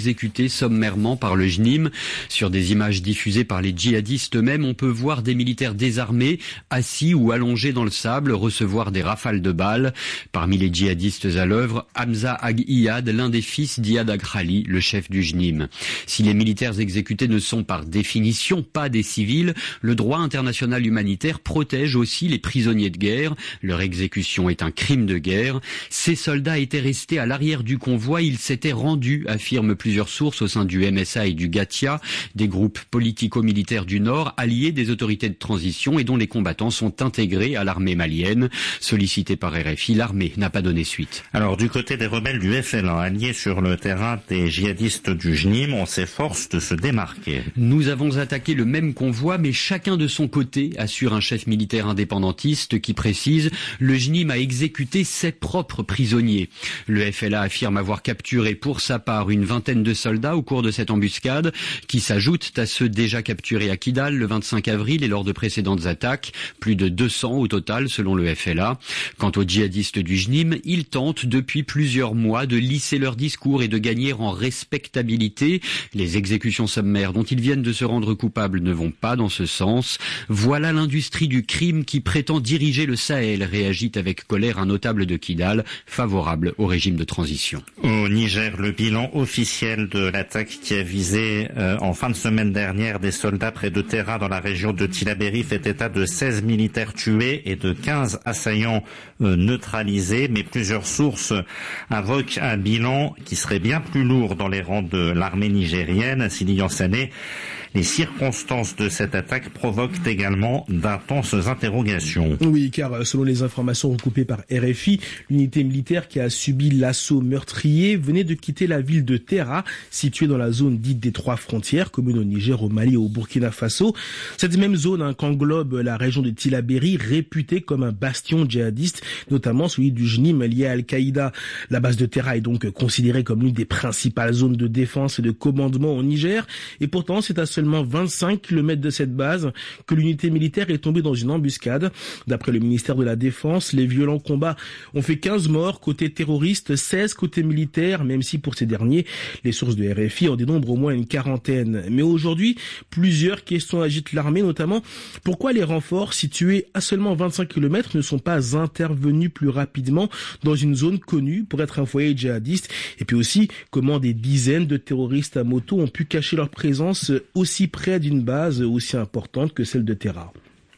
exécutés sommairement par le J N I M. Sur des images diffusées par les djihadistes eux-mêmes, on peut voir des militaires désarmés, assis ou allongés dans le sable, recevoir des rafales de balles. Parmi les djihadistes à l'œuvre, Hamza Ag Iyad, l'un des fils d'Iyad Agrali, le chef du J N I M. Si les militaires exécutés ne sont par définition pas des civils, le droit international humanitaire protège aussi les prisonniers de guerre. Leur exécution est un crime de guerre. Ces soldats étaient restés à l'arrière du convoi, ils s'étaient rendus, affirment plusieurs sources au sein du M S A et du Gatia, des groupes politico-militaires du Nord, alliés des autorités de transition et dont les combattants sont intégrés à l'armée malienne. Sollicité par R F I, l'armée n'a pas donné suite. Alors du côté des rebelles du F L A, alliés sur le terrain des djihadistes du J N I M, on s'efforce de se démarquer. Nous avons attaqué le même convoi, mais chacun de son côté, assure un chef militaire indépendantiste qui précise « Le J N I M a exécuté ses propres prisonniers ». Le F L A affirme avoir capturé pour sa part une vingtaine de soldats au cours de cette embuscade, qui s'ajoutent à ceux déjà capturés à Kidal le vingt-cinq avril et lors de précédentes attaques, plus de deux cents au total selon le F L A. Quant aux djihadistes du J N I M, ils tentent depuis plusieurs mois de lisser leur discours et de gagner en respectabilité. Les exécutions sommaires dont ils viennent de se rendre coupables ne vont pas dans ce sens. Voilà l'industrie du crime qui prétend diriger le Sahel, réagit avec colère un notable de Kidal, favorable au régime de transition. Au Niger, le bilan officiel de l'attaque qui a visé euh, en fin de semaine dernière des soldats près de Terra dans la région de Tillabéri fait état de seize militaires tués et de quinze assaillants euh, neutralisés, mais plusieurs sources invoquent un bilan qui serait bien plus lourd dans les rangs de l'armée nigérienne. Sili Sané, les circonstances de cette attaque provoquent également d'intenses interrogations. Oui, car selon les informations recoupées par R F I, l'unité militaire qui a subi l'assaut meurtrier venait de quitter la ville de Terra, située dans la zone dite des trois frontières, commune au Niger, au Mali et au Burkina Faso. Cette même zone hein, qu'englobe la région de Tillabéri, réputée comme un bastion djihadiste, notamment celui du J N I M lié à Al-Qaïda. La base de Terra est donc considérée comme l'une des principales zones de défense et de commandement au Niger, et pourtant c'est à seulement vingt-cinq kilomètres de cette base que l'unité militaire est tombée dans une embuscade. D'après le ministère de la Défense, les violents combats ont fait quinze morts côté terroriste, seize côté militaire, même si pour ces derniers, les sources de R F I en dénombrent au moins une quarantaine. Mais aujourd'hui, plusieurs questions agitent l'armée, notamment pourquoi les renforts situés à seulement vingt-cinq kilomètres ne sont pas intervenus plus rapidement dans une zone connue pour être un foyer djihadiste, et puis aussi comment des dizaines de terroristes à moto ont pu cacher leur présence aussi près d'une base aussi importante que celle de Terra.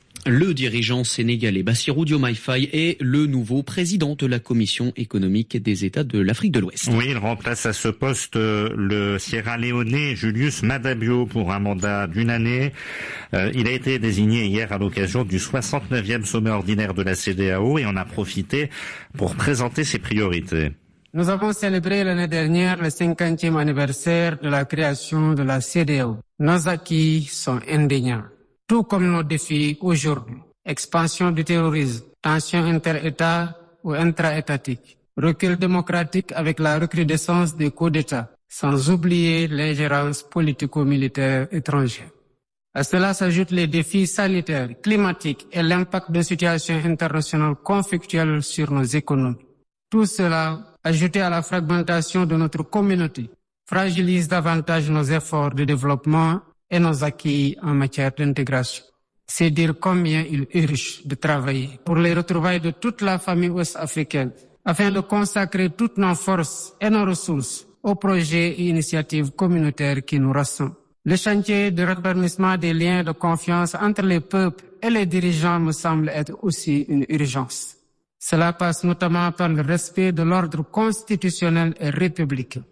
Le dirigeant sénégalais Bassirou Diomaye Faye est le nouveau président de la Commission économique des États de l'Afrique de l'Ouest. Oui, il remplace à ce poste le Sierra-Léonais Julius Madabio pour un mandat d'une année. Euh, il a été désigné hier à l'occasion du soixante-neuvième sommet ordinaire de la C E D E A O et en a profité pour présenter ses priorités. Nous avons célébré l'année dernière le cinquantième anniversaire de la création de la C E D E A O. Nos acquis sont indéniables, tout comme nos défis aujourd'hui. Expansion du terrorisme, tensions inter-États ou intra-étatiques, recul démocratique avec la recrudescence des coups d'État, sans oublier l'ingérence politico-militaire étrangère. À cela s'ajoutent les défis sanitaires, climatiques et l'impact de situations internationales conflictuelles sur nos économies. Tout cela, ajouté à la fragmentation de notre communauté, fragilise davantage nos efforts de développement et nos acquis en matière d'intégration. C'est dire combien il urge de travailler pour les retrouvailles de toute la famille ouest-africaine, afin de consacrer toutes nos forces et nos ressources aux projets et initiatives communautaires qui nous rassemblent. Le chantier de rétablissement des liens de confiance entre les peuples et les dirigeants me semble être aussi une urgence. Cela passe notamment par le respect de l'ordre constitutionnel et républicain.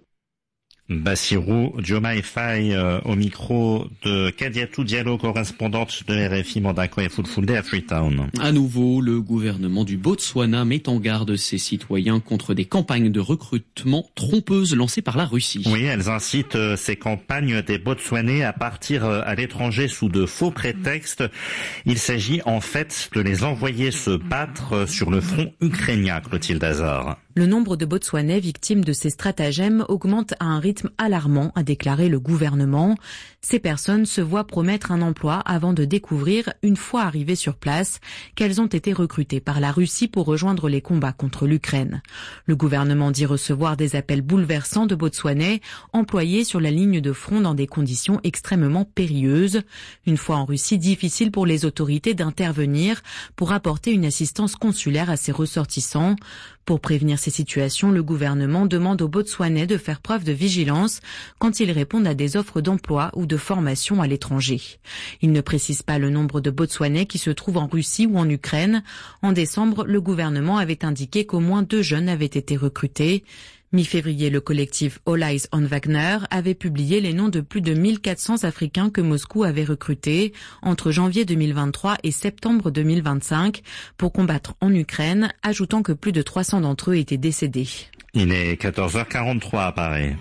Bassirou Diomaye Faye euh, au micro de Kadiatou Diallo, correspondante de R F I Mandako et Fulfulde à Freetown. À nouveau, le gouvernement du Botswana met en garde ses citoyens contre des campagnes de recrutement trompeuses lancées par la Russie. Oui, elles incitent euh, ces campagnes des Botswanais à partir euh, à l'étranger sous de faux prétextes. Il s'agit en fait de les envoyer se battre euh, sur le front ukrainien, Clotilde Hazard. Le nombre de Botswanais victimes de ces stratagèmes augmente à un rythme rythme alarmant, a déclaré le gouvernement. Ces personnes se voient promettre un emploi avant de découvrir, une fois arrivées sur place, qu'elles ont été recrutées par la Russie pour rejoindre les combats contre l'Ukraine. Le gouvernement dit recevoir des appels bouleversants de Botswanais employés sur la ligne de front dans des conditions extrêmement périlleuses. Une fois en Russie, difficile pour les autorités d'intervenir pour apporter une assistance consulaire à ses ressortissants. Pour prévenir ces situations, le gouvernement demande aux Botswanais de faire preuve de vigilance quand ils répondent à des offres d'emploi ou de formation à l'étranger. Il ne précise pas le nombre de Botswanais qui se trouvent en Russie ou en Ukraine. En décembre, le gouvernement avait indiqué qu'au moins deux jeunes avaient été recrutés. Mi-février, le collectif All Eyes on Wagner avait publié les noms de plus de mille quatre cents Africains que Moscou avait recrutés entre janvier deux mille vingt-trois et septembre deux mille vingt-cinq pour combattre en Ukraine, ajoutant que plus de trois cents d'entre eux étaient décédés. Il est quatorze heures quarante-trois à Paris.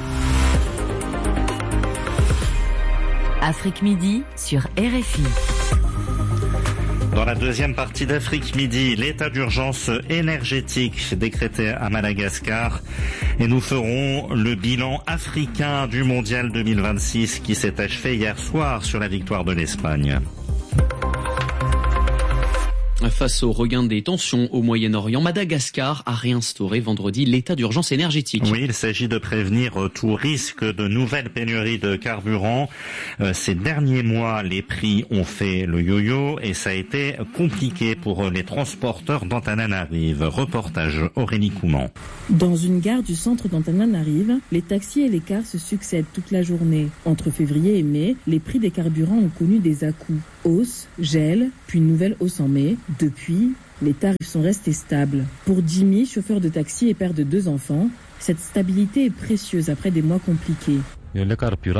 Afrique Midi sur R F I. Dans la deuxième partie d'Afrique Midi, l'état d'urgence énergétique décrété à Madagascar. Et nous ferons le bilan africain du mondial deux mille vingt-six qui s'est achevé hier soir sur la victoire de l'Espagne. Face au regain des tensions au Moyen-Orient, Madagascar a réinstauré vendredi l'état d'urgence énergétique. Oui, il s'agit de prévenir tout risque de nouvelles pénuries de carburant. Euh, ces derniers mois, les prix ont fait le yo-yo et ça a été compliqué pour les transporteurs d'Antananarive. Reportage Aurélie Couman. Dans une gare du centre d'Antananarive, les taxis et les cars se succèdent toute la journée. Entre février et mai, les prix des carburants ont connu des à-coups. Hausse, gel, puis une nouvelle hausse en mai. Depuis, les tarifs sont restés stables. Pour Jimmy, chauffeur de taxi et père de deux enfants, cette stabilité est précieuse après des mois compliqués. Le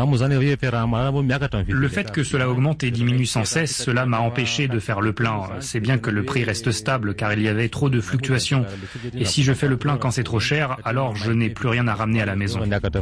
fait que cela augmente et diminue sans cesse, cela m'a empêché de faire le plein. C'est bien que le prix reste stable car il y avait trop de fluctuations. Et si je fais le plein quand c'est trop cher, alors je n'ai plus rien à ramener à la maison.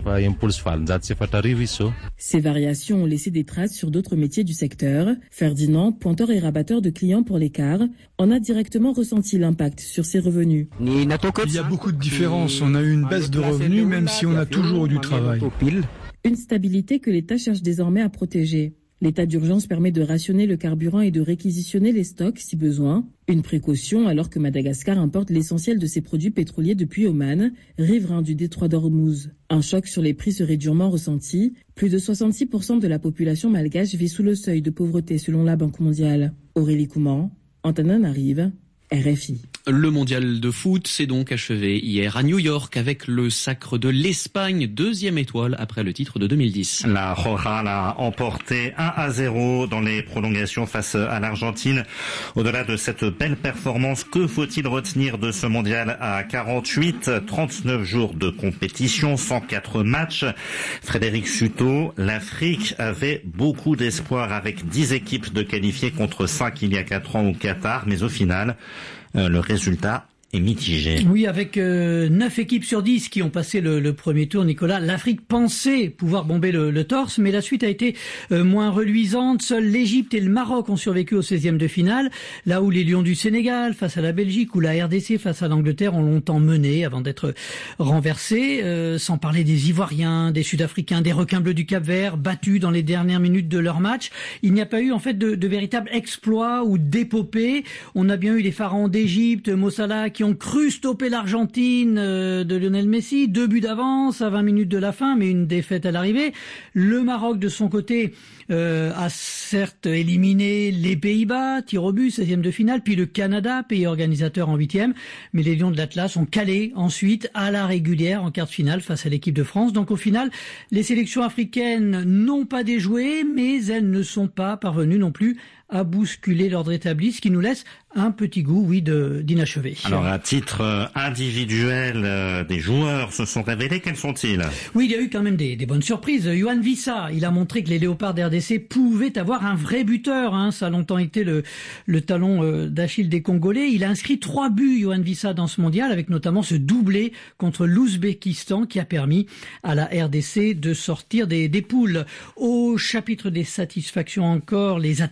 Ces variations ont laissé des traces sur d'autres métiers du secteur. Ferdinand, pointeur et rabatteur de clients pour les cars, en a directement ressenti l'impact sur ses revenus. Il y a beaucoup de différences. On a eu une baisse de revenus même si on a toujours eu du travail. Une stabilité que l'État cherche désormais à protéger. L'état d'urgence permet de rationner le carburant et de réquisitionner les stocks si besoin. Une précaution alors que Madagascar importe l'essentiel de ses produits pétroliers depuis Oman, riverain du détroit d'Ormuz. Un choc sur les prix serait durement ressenti. Plus de soixante-six pour cent de la population malgache vit sous le seuil de pauvreté selon la Banque mondiale. Aurélie Couman, Antananarive, R F I. Le mondial de foot s'est donc achevé hier à New York avec le sacre de l'Espagne, deuxième étoile après le titre de deux mille dix. La Roja l'a emporté un à zéro dans les prolongations face à l'Argentine. Au-delà de cette belle performance, que faut-il retenir de ce mondial à quarante-huit, trente-neuf jours de compétition, cent quatre matchs? Frédéric Suto, l'Afrique avait beaucoup d'espoir avec dix équipes de qualifiées contre cinq il y a quatre ans au Qatar, mais au final, Euh, le résultat est mitigé. Oui, avec euh, neuf équipes sur dix qui ont passé le, le premier tour, Nicolas, l'Afrique pensait pouvoir bomber le, le torse, mais la suite a été euh, moins reluisante. Seuls l'Égypte et le Maroc ont survécu au seizième de finale, là où les Lions du Sénégal face à la Belgique ou la R D C face à l'Angleterre ont longtemps mené avant d'être renversés, euh, sans parler des Ivoiriens, des Sud-Africains, des requins bleus du Cap-Vert, battus dans les dernières minutes de leur match. Il n'y a pas eu en fait de, de véritable exploit ou d'épopée. On a bien eu les pharaons d'Égypte, Mo Salah, qui ont cru stopper l'Argentine euh, de Lionel Messi, deux buts d'avance à vingt minutes de la fin, mais une défaite à l'arrivée. Le Maroc, de son côté, euh, a certes éliminé les Pays-Bas, tir au but, seizième de finale, puis le Canada, pays organisateur en huitième, mais les Lions de l'Atlas ont calé ensuite à la régulière en quart de finale face à l'équipe de France. Donc au final, les sélections africaines n'ont pas déjoué, mais elles ne sont pas parvenues non plus à bousculer l'ordre établi, ce qui nous laisse un petit goût, oui, de d'inachevé. Alors, à titre euh, individuel, euh, des joueurs se sont révélés. Quels sont-ils? Oui, il y a eu quand même des, des bonnes surprises. Yohan Wissa, il a montré que les Léopards d'R D C pouvaient avoir un vrai buteur. Hein. Ça a longtemps été le, le talon euh, d'Achille des Congolais. Il a inscrit trois buts, Yohan Wissa, dans ce mondial, avec notamment ce doublé contre l'Ouzbékistan qui a permis à la R D C de sortir des, des poules. Au chapitre des satisfactions encore, les attaquants ivoiriens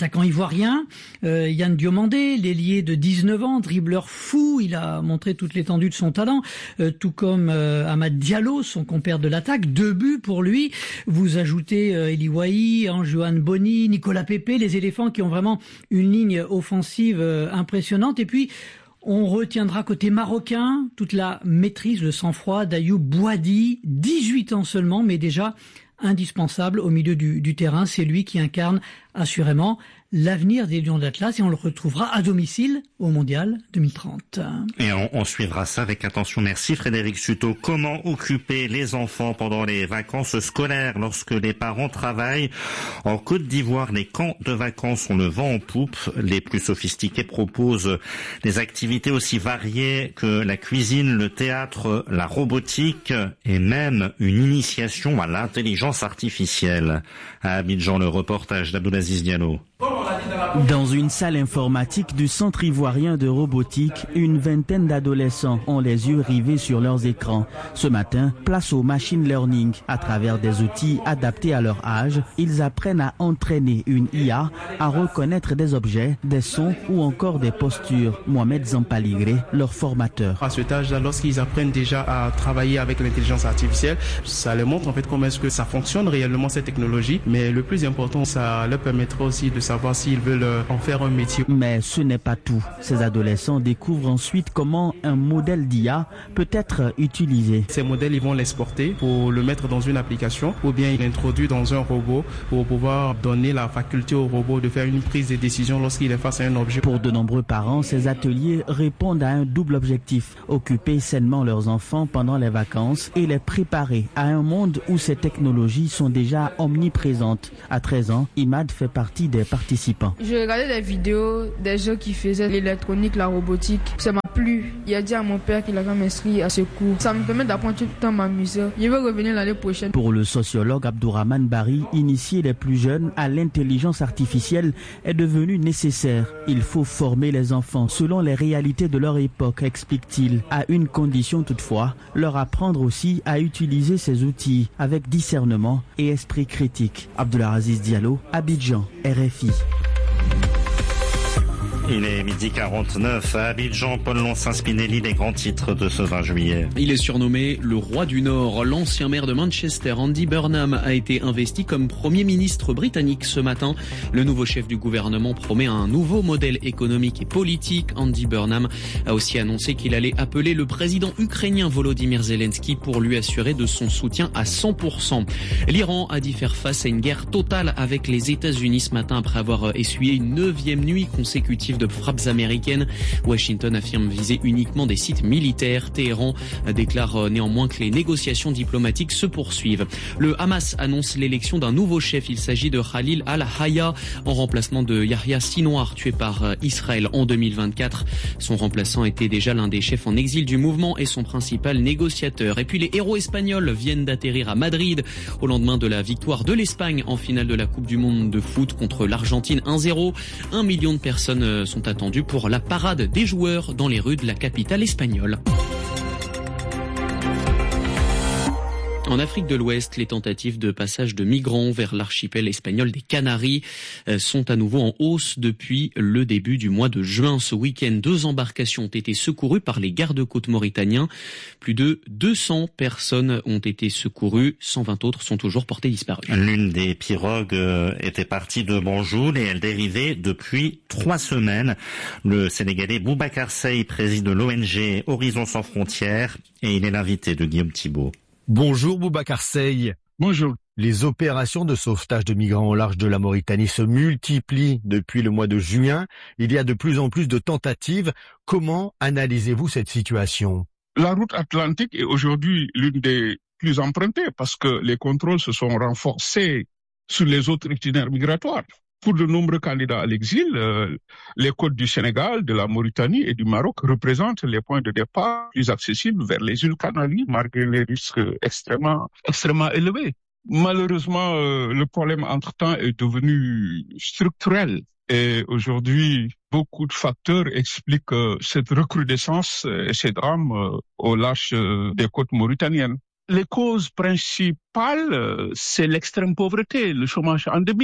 ivoirien, euh, Yann Diomandé, l'ailier de dix-neuf ans, dribbleur fou, il a montré toute l'étendue de son talent, euh, tout comme euh, Amad Diallo, son compère de l'attaque, deux buts pour lui. Vous ajoutez euh, Eli Wahi, Anjuan Boni, Nicolas Pepe, les éléphants qui ont vraiment une ligne offensive euh, impressionnante. Et puis, on retiendra côté marocain toute la maîtrise, le sang-froid d'Ayoub Bouadi, dix-huit ans seulement, mais déjà indispensable au milieu du, du terrain. C'est lui qui incarne assurément l'avenir des Lions d'Atlas et on le retrouvera à domicile au Mondial deux mille trente. Et on, on suivra ça avec attention. Merci Frédéric Suto. Comment occuper les enfants pendant les vacances scolaires lorsque les parents travaillent? En Côte d'Ivoire, les camps de vacances ont le vent en poupe. Les plus sophistiqués proposent des activités aussi variées que la cuisine, le théâtre, la robotique et même une initiation à l'intelligence artificielle. À Abidjan, le reportage d'Abdoulaziz Diallo. Dans une salle informatique du Centre ivoirien de robotique, une vingtaine d'adolescents ont les yeux rivés sur leurs écrans. Ce matin, place au machine learning. À travers des outils adaptés à leur âge, ils apprennent à entraîner une I A à reconnaître des objets, des sons ou encore des postures. Mohamed Zampaligré, leur formateur. À cet âge-là, lorsqu'ils apprennent déjà à travailler avec l'intelligence artificielle, ça leur montre en fait comment est-ce que ça fonctionne réellement cette technologie. Mais le plus important, ça leur permettra aussi de savoir s'ils veulent en faire un métier. Mais ce n'est pas tout. Ces adolescents découvrent ensuite comment un modèle d'I A peut être utilisé. Ces modèles, ils vont l'exporter pour le mettre dans une application ou bien il l'introduit dans un robot pour pouvoir donner la faculté au robot de faire une prise de décision lorsqu'il est face à un objet. Pour de nombreux parents, ces ateliers répondent à un double objectif. Occuper sainement leurs enfants pendant les vacances et les préparer à un monde où ces technologies sont déjà omniprésentes. À treize ans, Imad fait partie des participants. Je regardais des vidéos des gens qui faisaient l'électronique, la robotique. Ça m'a plu. Il a dit à mon père qu'il allait m'inscrire à ce cours. Ça me permet d'apprendre tout le temps m'amuser. Je veux revenir l'année prochaine. Pour le sociologue Abdourahmane Bari, initier les plus jeunes à l'intelligence artificielle est devenu nécessaire. Il faut former les enfants selon les réalités de leur époque, explique-t-il. À une condition toutefois, leur apprendre aussi à utiliser ces outils avec discernement et esprit critique. Abdoulaziz Diallo, Abidjan, R F I. Il est midi quarante-neuf à Abidjan. Paul Lonsin-Spinelli, les grands titres de ce vingt juillet. Il est surnommé le roi du Nord. L'ancien maire de Manchester, Andy Burnham, a été investi comme Premier ministre britannique ce matin. Le nouveau chef du gouvernement promet un nouveau modèle économique et politique. Andy Burnham a aussi annoncé qu'il allait appeler le président ukrainien Volodymyr Zelensky pour lui assurer de son soutien à cent pour cent. L'Iran a dû faire face à une guerre totale avec les États-Unis ce matin après avoir essuyé une neuvième nuit consécutive de frappes américaines. Washington affirme viser uniquement des sites militaires. Téhéran déclare néanmoins que les négociations diplomatiques se poursuivent. Le Hamas annonce l'élection d'un nouveau chef. Il s'agit de Khalil al-Hayya en remplacement de Yahya Sinwar, tué par Israël en deux mille vingt-quatre. Son remplaçant était déjà l'un des chefs en exil du mouvement et son principal négociateur. Et puis les héros espagnols viennent d'atterrir à Madrid au lendemain de la victoire de l'Espagne en finale de la Coupe du Monde de foot contre l'Argentine un zéro. Un million de personnes sont attendus pour la parade des joueurs dans les rues de la capitale espagnole. En Afrique de l'Ouest, les tentatives de passage de migrants vers l'archipel espagnol des Canaries sont à nouveau en hausse depuis le début du mois de juin. Ce week-end, deux embarcations ont été secourues par les gardes-côtes mauritaniens. Plus de deux cents personnes ont été secourues, cent vingt autres sont toujours portées disparues. L'une des pirogues était partie de Banjul et elle dérivait depuis trois semaines. Le Sénégalais Boubacar Seye préside l'O N G Horizon Sans Frontières et il est l'invité de Guillaume Thibault. Bonjour Boubacar Seye. Bonjour. Les opérations de sauvetage de migrants au large de la Mauritanie se multiplient depuis le mois de juin. Il y a de plus en plus de tentatives. Comment analysez-vous cette situation? La route atlantique est aujourd'hui l'une des plus empruntées parce que les contrôles se sont renforcés sur les autres itinéraires migratoires. Pour de nombreux candidats à l'exil, euh, les côtes du Sénégal, de la Mauritanie et du Maroc représentent les points de départ plus accessibles vers les îles Canaries, malgré les risques extrêmement, extrêmement élevés. Malheureusement, euh, le problème entre-temps est devenu structurel. Et aujourd'hui, beaucoup de facteurs expliquent euh, cette recrudescence et ces drames euh, au large euh, des côtes mauritaniennes. Les causes principales, euh, c'est l'extrême pauvreté, le chômage endémique,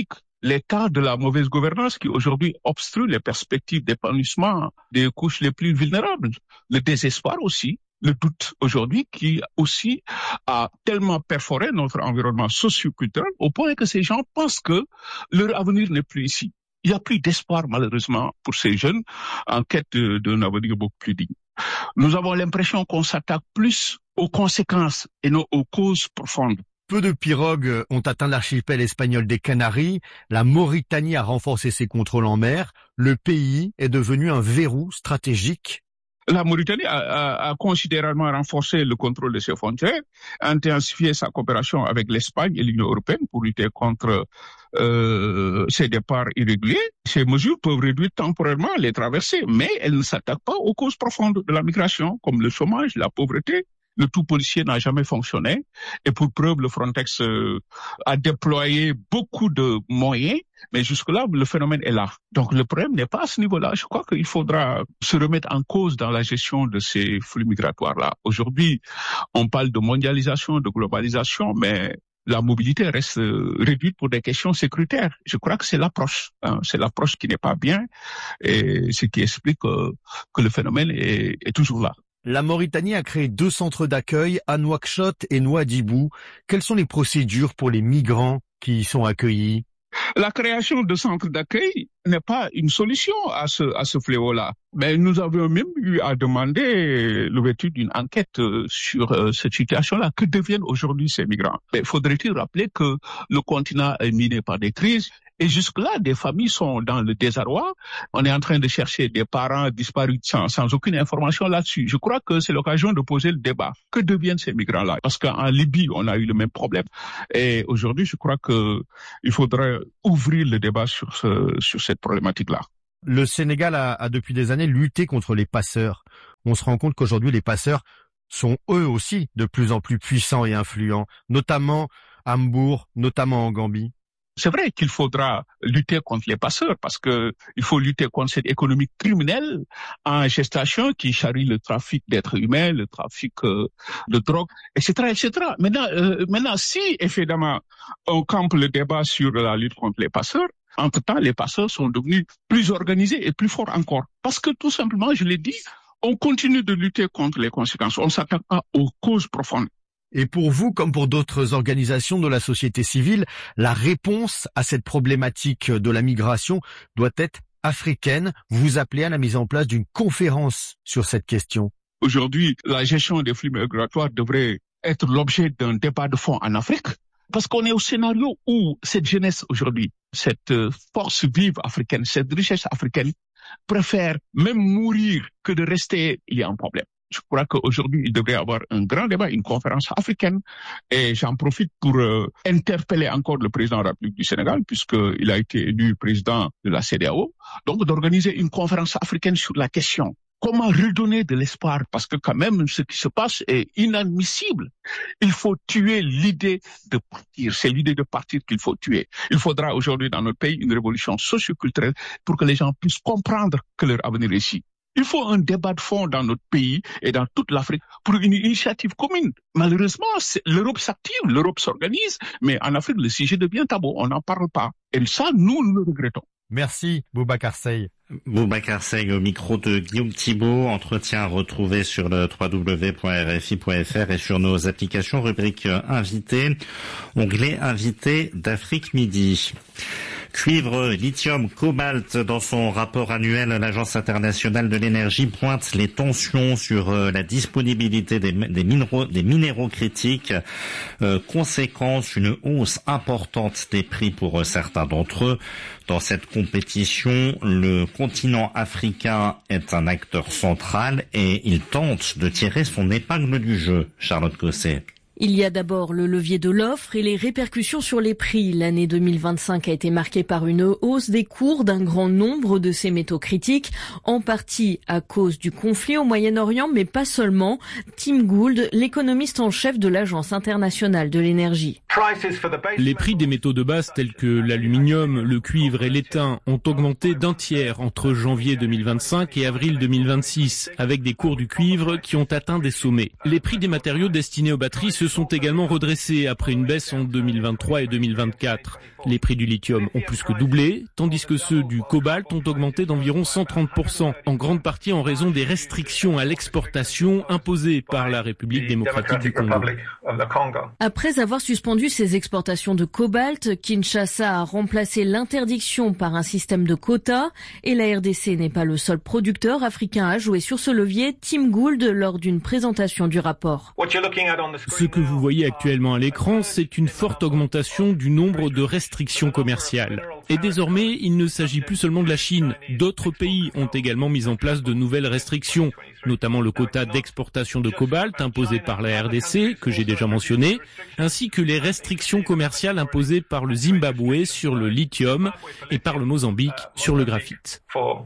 l'état de la mauvaise gouvernance qui aujourd'hui obstrue les perspectives d'épanouissement des couches les plus vulnérables. Le désespoir aussi, le doute aujourd'hui qui aussi a tellement perforé notre environnement socio-culturel au point que ces gens pensent que leur avenir n'est plus ici. Il n'y a plus d'espoir malheureusement pour ces jeunes en quête d'un avenir beaucoup plus digne. Nous avons l'impression qu'on s'attaque plus aux conséquences et non aux causes profondes. Peu de pirogues ont atteint l'archipel espagnol des Canaries. La Mauritanie a renforcé ses contrôles en mer. Le pays est devenu un verrou stratégique. La Mauritanie a, a, a considérablement renforcé le contrôle de ses frontières, intensifié sa coopération avec l'Espagne et l'Union européenne pour lutter contre euh, ces départs irréguliers. Ces mesures peuvent réduire temporairement les traversées, mais elles ne s'attaquent pas aux causes profondes de la migration, comme le chômage, la pauvreté. Le tout policier n'a jamais fonctionné. Et pour preuve, le Frontex euh, a déployé beaucoup de moyens, mais jusque-là, le phénomène est là. Donc le problème n'est pas à ce niveau-là. Je crois qu'il faudra se remettre en cause dans la gestion de ces flux migratoires-là. Aujourd'hui, on parle de mondialisation, de globalisation, mais la mobilité reste euh, réduite pour des questions sécuritaires. Je crois que c'est l'approche. Hein. C'est l'approche qui n'est pas bien, et ce qui explique euh, que le phénomène est, est toujours là. La Mauritanie a créé deux centres d'accueil à Nouakchott et Nouadhibou. Quelles sont les procédures pour les migrants qui y sont accueillis? La création de centres d'accueil n'est pas une solution à ce, à ce fléau-là. Mais nous avons même eu à demander l'ouverture d'une enquête sur euh, cette situation-là. Que deviennent aujourd'hui ces migrants? Mais faudrait-il rappeler que le continent est miné par des crises? Et jusque-là, des familles sont dans le désarroi. On est en train de chercher des parents disparus sans, sans aucune information là-dessus. Je crois que c'est l'occasion de poser le débat. Que deviennent ces migrants-là? Parce qu'en Libye, on a eu le même problème. Et aujourd'hui, je crois que il faudrait ouvrir le débat sur ce, sur cette problématique-là. Le Sénégal a, a depuis des années lutté contre les passeurs. On se rend compte qu'aujourd'hui, les passeurs sont eux aussi de plus en plus puissants et influents, notamment à Mbour, notamment en Gambie. C'est vrai qu'il faudra lutter contre les passeurs parce que il faut lutter contre cette économie criminelle en gestation qui charrie le trafic d'êtres humains, le trafic euh, de drogue, et cetera, et cetera. Maintenant, euh, maintenant, si évidemment on campe le débat sur la lutte contre les passeurs, entre-temps, les passeurs sont devenus plus organisés et plus forts encore. Parce que tout simplement, je l'ai dit, on continue de lutter contre les conséquences. On ne s'attaque pas aux causes profondes. Et pour vous, comme pour d'autres organisations de la société civile, la réponse à cette problématique de la migration doit être africaine. Vous appelez à la mise en place d'une conférence sur cette question. Aujourd'hui, la gestion des flux migratoires devrait être l'objet d'un débat de fond en Afrique. Parce qu'on est au scénario où cette jeunesse aujourd'hui, cette force vive africaine, cette richesse africaine, préfère même mourir que de rester, il y a un problème. Je crois qu'aujourd'hui, il devrait y avoir un grand débat, une conférence africaine. Et j'en profite pour euh, interpeller encore le président de la République du Sénégal, puisqu'il a été élu président de la C E D E A O, donc d'organiser une conférence africaine sur la question. Comment redonner de l'espoir? Parce que quand même, ce qui se passe est inadmissible. Il faut tuer l'idée de partir. C'est l'idée de partir qu'il faut tuer. Il faudra aujourd'hui dans notre pays une révolution socio-culturelle pour que les gens puissent comprendre que leur avenir est ici. Il faut un débat de fond dans notre pays et dans toute l'Afrique pour une initiative commune. Malheureusement, l'Europe s'active, l'Europe s'organise, mais en Afrique, le sujet devient tabou. On n'en parle pas. Et ça, nous, nous le regrettons. Merci, Boubacar Seye. Boubacar Seye au micro de Guillaume Thibault. Entretien à retrouver sur le w w w point r f i point f r et sur nos applications, rubrique invité, onglet invité d'Afrique Midi. Cuivre, lithium, cobalt. Dans son rapport annuel, l'Agence internationale de l'énergie pointe les tensions sur la disponibilité des, des minéraux, des minéraux critiques. Euh, conséquence, une hausse importante des prix pour certains d'entre eux. Dans cette compétition, le continent africain est un acteur central et il tente de tirer son épingle du jeu. Charlotte Cosset. Il y a d'abord le levier de l'offre et les répercussions sur les prix. L'année deux mille vingt-cinq a été marquée par une hausse des cours d'un grand nombre de ces métaux critiques, en partie à cause du conflit au Moyen-Orient, mais pas seulement. Tim Gould, l'économiste en chef de l'Agence internationale de l'énergie. Les prix des métaux de base tels que l'aluminium, le cuivre et l'étain ont augmenté d'un tiers entre janvier deux mille vingt-cinq et avril deux mille vingt-six, avec des cours du cuivre qui ont atteint des sommets. Les prix des matériaux destinés aux batteries se se sont également redressés après une baisse en deux mille vingt-trois et deux mille vingt-quatre. Les prix du lithium ont plus que doublé, tandis que ceux du cobalt ont augmenté d'environ cent trente pour cent, en grande partie en raison des restrictions à l'exportation imposées par la République démocratique du Congo. Après avoir suspendu ses exportations de cobalt, Kinshasa a remplacé l'interdiction par un système de quotas et la R D C n'est pas le seul producteur africain à jouer sur ce levier. Tim Gould lors d'une présentation du rapport. Ce que vous voyez actuellement à l'écran, c'est une forte augmentation du nombre de restrictions commerciales. Et désormais, il ne s'agit plus seulement de la Chine. D'autres pays ont également mis en place de nouvelles restrictions, notamment le quota d'exportation de cobalt imposé par la R D C, que j'ai déjà mentionné, ainsi que les restrictions commerciales imposées par le Zimbabwe sur le lithium et par le Mozambique sur le graphite.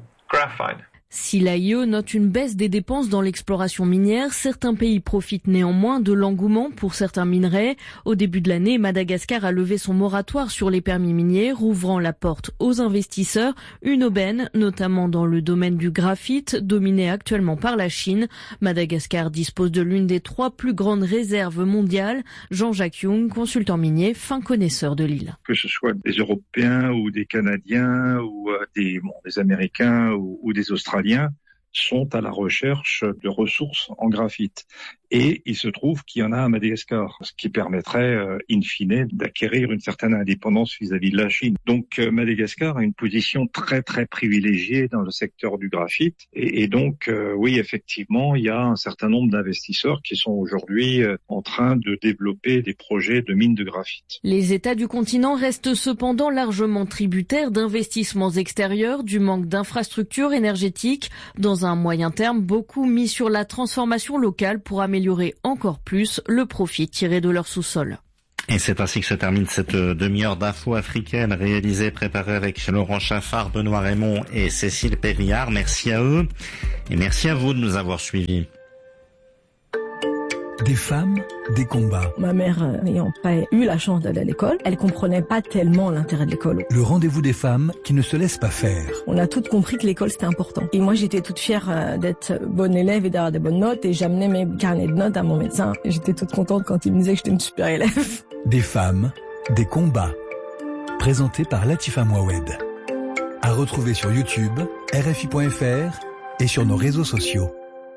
Si l'A I E note une baisse des dépenses dans l'exploration minière, certains pays profitent néanmoins de l'engouement pour certains minerais. Au début de l'année, Madagascar a levé son moratoire sur les permis miniers, rouvrant la porte aux investisseurs. Une aubaine, notamment dans le domaine du graphite, dominé actuellement par la Chine. Madagascar dispose de l'une des trois plus grandes réserves mondiales. Jean-Jacques Young, consultant minier, fin connaisseur de l'île. Que ce soit des Européens ou des Canadiens ou des, bon, des Américains ou, ou des Australiens, sont à la recherche de ressources en graphite. Et il se trouve qu'il y en a à Madagascar, ce qui permettrait, euh, in fine, d'acquérir une certaine indépendance vis-à-vis de la Chine. Donc euh, Madagascar a une position très très privilégiée dans le secteur du graphite. Et, et donc, euh, oui, effectivement, il y a un certain nombre d'investisseurs qui sont aujourd'hui euh, en train de développer des projets de mines de graphite. Les États du continent restent cependant largement tributaires d'investissements extérieurs, du manque d'infrastructures énergétiques. Dans un moyen terme, beaucoup mis sur la transformation locale pour améliorer améliorer encore plus le profit tiré de leur sous-sol. Et c'est ainsi que se termine cette demi-heure d'infos africaines réalisée, préparée avec Laurent Chaffard, Benoît Raymond et Cécile Périard. Merci à eux et merci à vous de nous avoir suivis. Des femmes, des combats. Ma mère n'ayant pas eu la chance d'aller à l'école, elle comprenait pas tellement l'intérêt de l'école. Le rendez-vous des femmes qui ne se laissent pas faire. On a toutes compris que l'école c'était important. Et moi j'étais toute fière d'être bonne élève et d'avoir des bonnes notes et j'amenais mes carnets de notes à mon médecin. Et j'étais toute contente quand il me disait que j'étais une super élève. Des femmes, des combats. Présenté par Latifa Mouawed. À retrouver sur YouTube, R F I point F R et sur nos réseaux sociaux.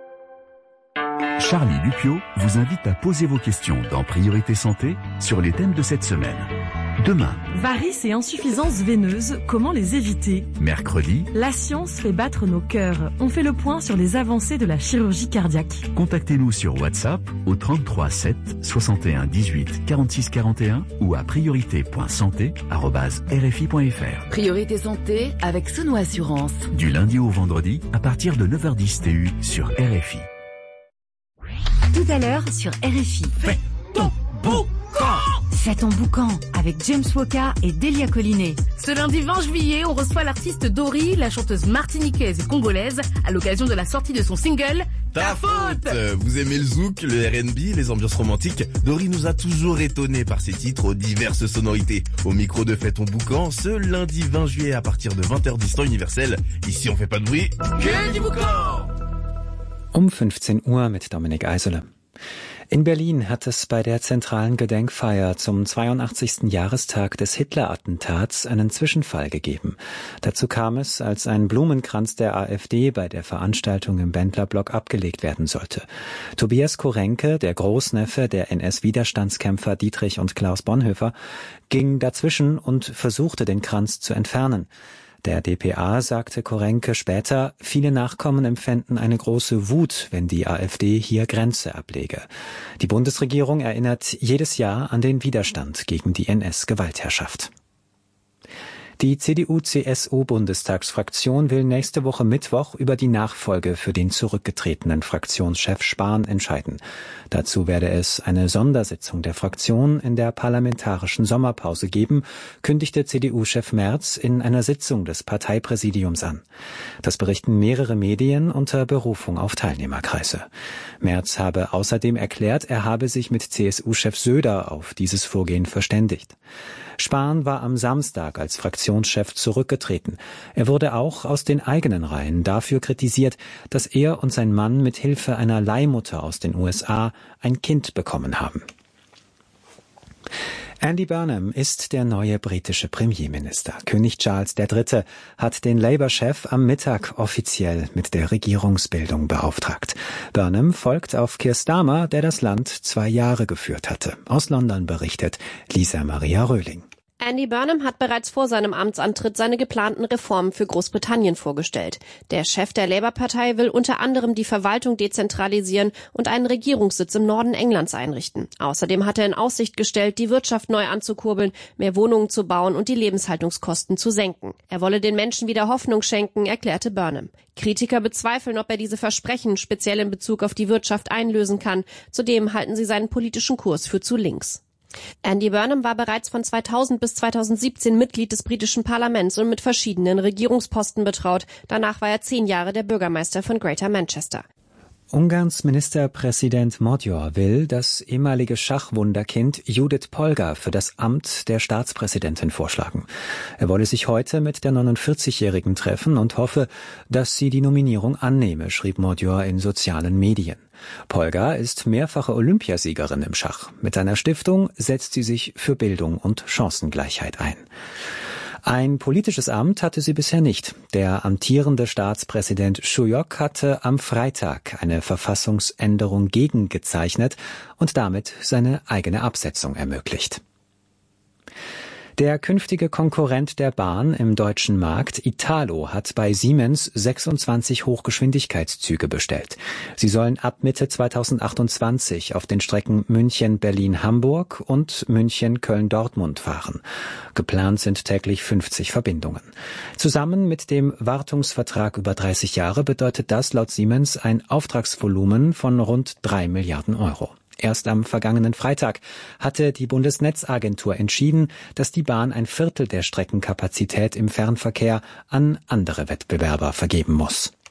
Charlie Lupio vous invite à poser vos questions dans Priorité Santé sur les thèmes de cette semaine. Demain, varices et insuffisances veineuses, comment les éviter? Mercredi, la science fait battre nos cœurs. On fait le point sur les avancées de la chirurgie cardiaque. Contactez-nous sur WhatsApp au trente-trois sept soixante et un dix-huit quarante-six quarante et un ou à priorité point santé arobase R F I point F R. Priorité Santé avec Sono Assurance. Du lundi au vendredi à partir de neuf heures dix T U sur R F I. Tout à l'heure sur R F I. Fais ton boucan. Fais ton boucan avec James Woka et Delia Collinet. Ce lundi vingt juillet, on reçoit l'artiste Dori, la chanteuse martiniquaise et congolaise, à l'occasion de la sortie de son single Ta faute. Vous aimez le zouk, le R and B, les ambiances romantiques? Dori nous a toujours étonnés par ses titres aux diverses sonorités. Au micro de Fais ton boucan, ce lundi vingt juillet à partir de vingt heures dix temps universel. Ici on fait pas de bruit, que du boucan. Um fünfzehn Uhr mit Dominik Eisele. In Berlin hat es bei der zentralen Gedenkfeier zum zweiundachtzigsten Jahrestag des Hitler-Attentats einen Zwischenfall gegeben. Dazu kam es, als ein Blumenkranz der AfD bei der Veranstaltung im Bendlerblock abgelegt werden sollte. Tobias Korenke, der Großneffe der N S-Widerstandskämpfer Dietrich und Klaus Bonhoeffer, ging dazwischen und versuchte, den Kranz zu entfernen. Der D P A sagte Korenke später, viele Nachkommen empfänden eine große Wut, wenn die AfD hier Grenze ablege. Die Bundesregierung erinnert jedes Jahr an den Widerstand gegen die N S-Gewaltherrschaft. Die C D U-C S U-Bundestagsfraktion will nächste Woche Mittwoch über die Nachfolge für den zurückgetretenen Fraktionschef Spahn entscheiden. Dazu werde es eine Sondersitzung der Fraktion in der parlamentarischen Sommerpause geben, kündigte C D U-Chef Merz in einer Sitzung des Parteipräsidiums an. Das berichten mehrere Medien unter Berufung auf Teilnehmerkreise. Merz habe außerdem erklärt, er habe sich mit C S U-Chef Söder auf dieses Vorgehen verständigt. Spahn war am Samstag als Fraktionschef zurückgetreten. Er wurde auch aus den eigenen Reihen dafür kritisiert, dass er und sein Mann mit Hilfe einer Leihmutter aus den U S A ein Kind bekommen haben. Andy Burnham ist der neue britische Premierminister. König Charles der Dritte hat den Labour-Chef am Mittag offiziell mit der Regierungsbildung beauftragt. Burnham folgt auf Keir Starmer, der das Land zwei Jahre geführt hatte. Aus London berichtet Lisa Maria Röhling. Andy Burnham hat bereits vor seinem Amtsantritt seine geplanten Reformen für Großbritannien vorgestellt. Der Chef der Labour-Partei will unter anderem die Verwaltung dezentralisieren und einen Regierungssitz im Norden Englands einrichten. Außerdem hat er in Aussicht gestellt, die Wirtschaft neu anzukurbeln, mehr Wohnungen zu bauen und die Lebenshaltungskosten zu senken. Er wolle den Menschen wieder Hoffnung schenken, erklärte Burnham. Kritiker bezweifeln, ob er diese Versprechen speziell in Bezug auf die Wirtschaft einlösen kann. Zudem halten sie seinen politischen Kurs für zu links. Andy Burnham war bereits von zweitausend bis zweitausendsiebzehn Mitglied des britischen Parlaments und mit verschiedenen Regierungsposten betraut. Danach war er zehn Jahre der Bürgermeister von Greater Manchester. Ungarns Ministerpräsident Magyar will das ehemalige Schachwunderkind Judith Polgar für das Amt der Staatspräsidentin vorschlagen. Er wolle sich heute mit der neunundvierzigjährigen treffen und hoffe, dass sie die Nominierung annehme, schrieb Magyar in sozialen Medien. Polgar ist mehrfache Olympiasiegerin im Schach. Mit einer Stiftung setzt sie sich für Bildung und Chancengleichheit ein. Ein politisches Amt hatte sie bisher nicht. Der amtierende Staatspräsident Schuok hatte am Freitag eine Verfassungsänderung gegengezeichnet und damit seine eigene Absetzung ermöglicht. Der künftige Konkurrent der Bahn im deutschen Markt, Italo, hat bei Siemens sechsundzwanzig Hochgeschwindigkeitszüge bestellt. Sie sollen ab Mitte zweitausendachtundzwanzig auf den Strecken München-Berlin-Hamburg und München-Köln-Dortmund fahren. Geplant sind täglich fünfzig Verbindungen. Zusammen mit dem Wartungsvertrag über dreißig Jahre bedeutet das laut Siemens ein Auftragsvolumen von rund drei Milliarden Euro. Erst am vergangenen Freitag hatte die Bundesnetzagentur entschieden, dass die Bahn ein Viertel der Streckenkapazität im Fernverkehr an andere Wettbewerber vergeben muss.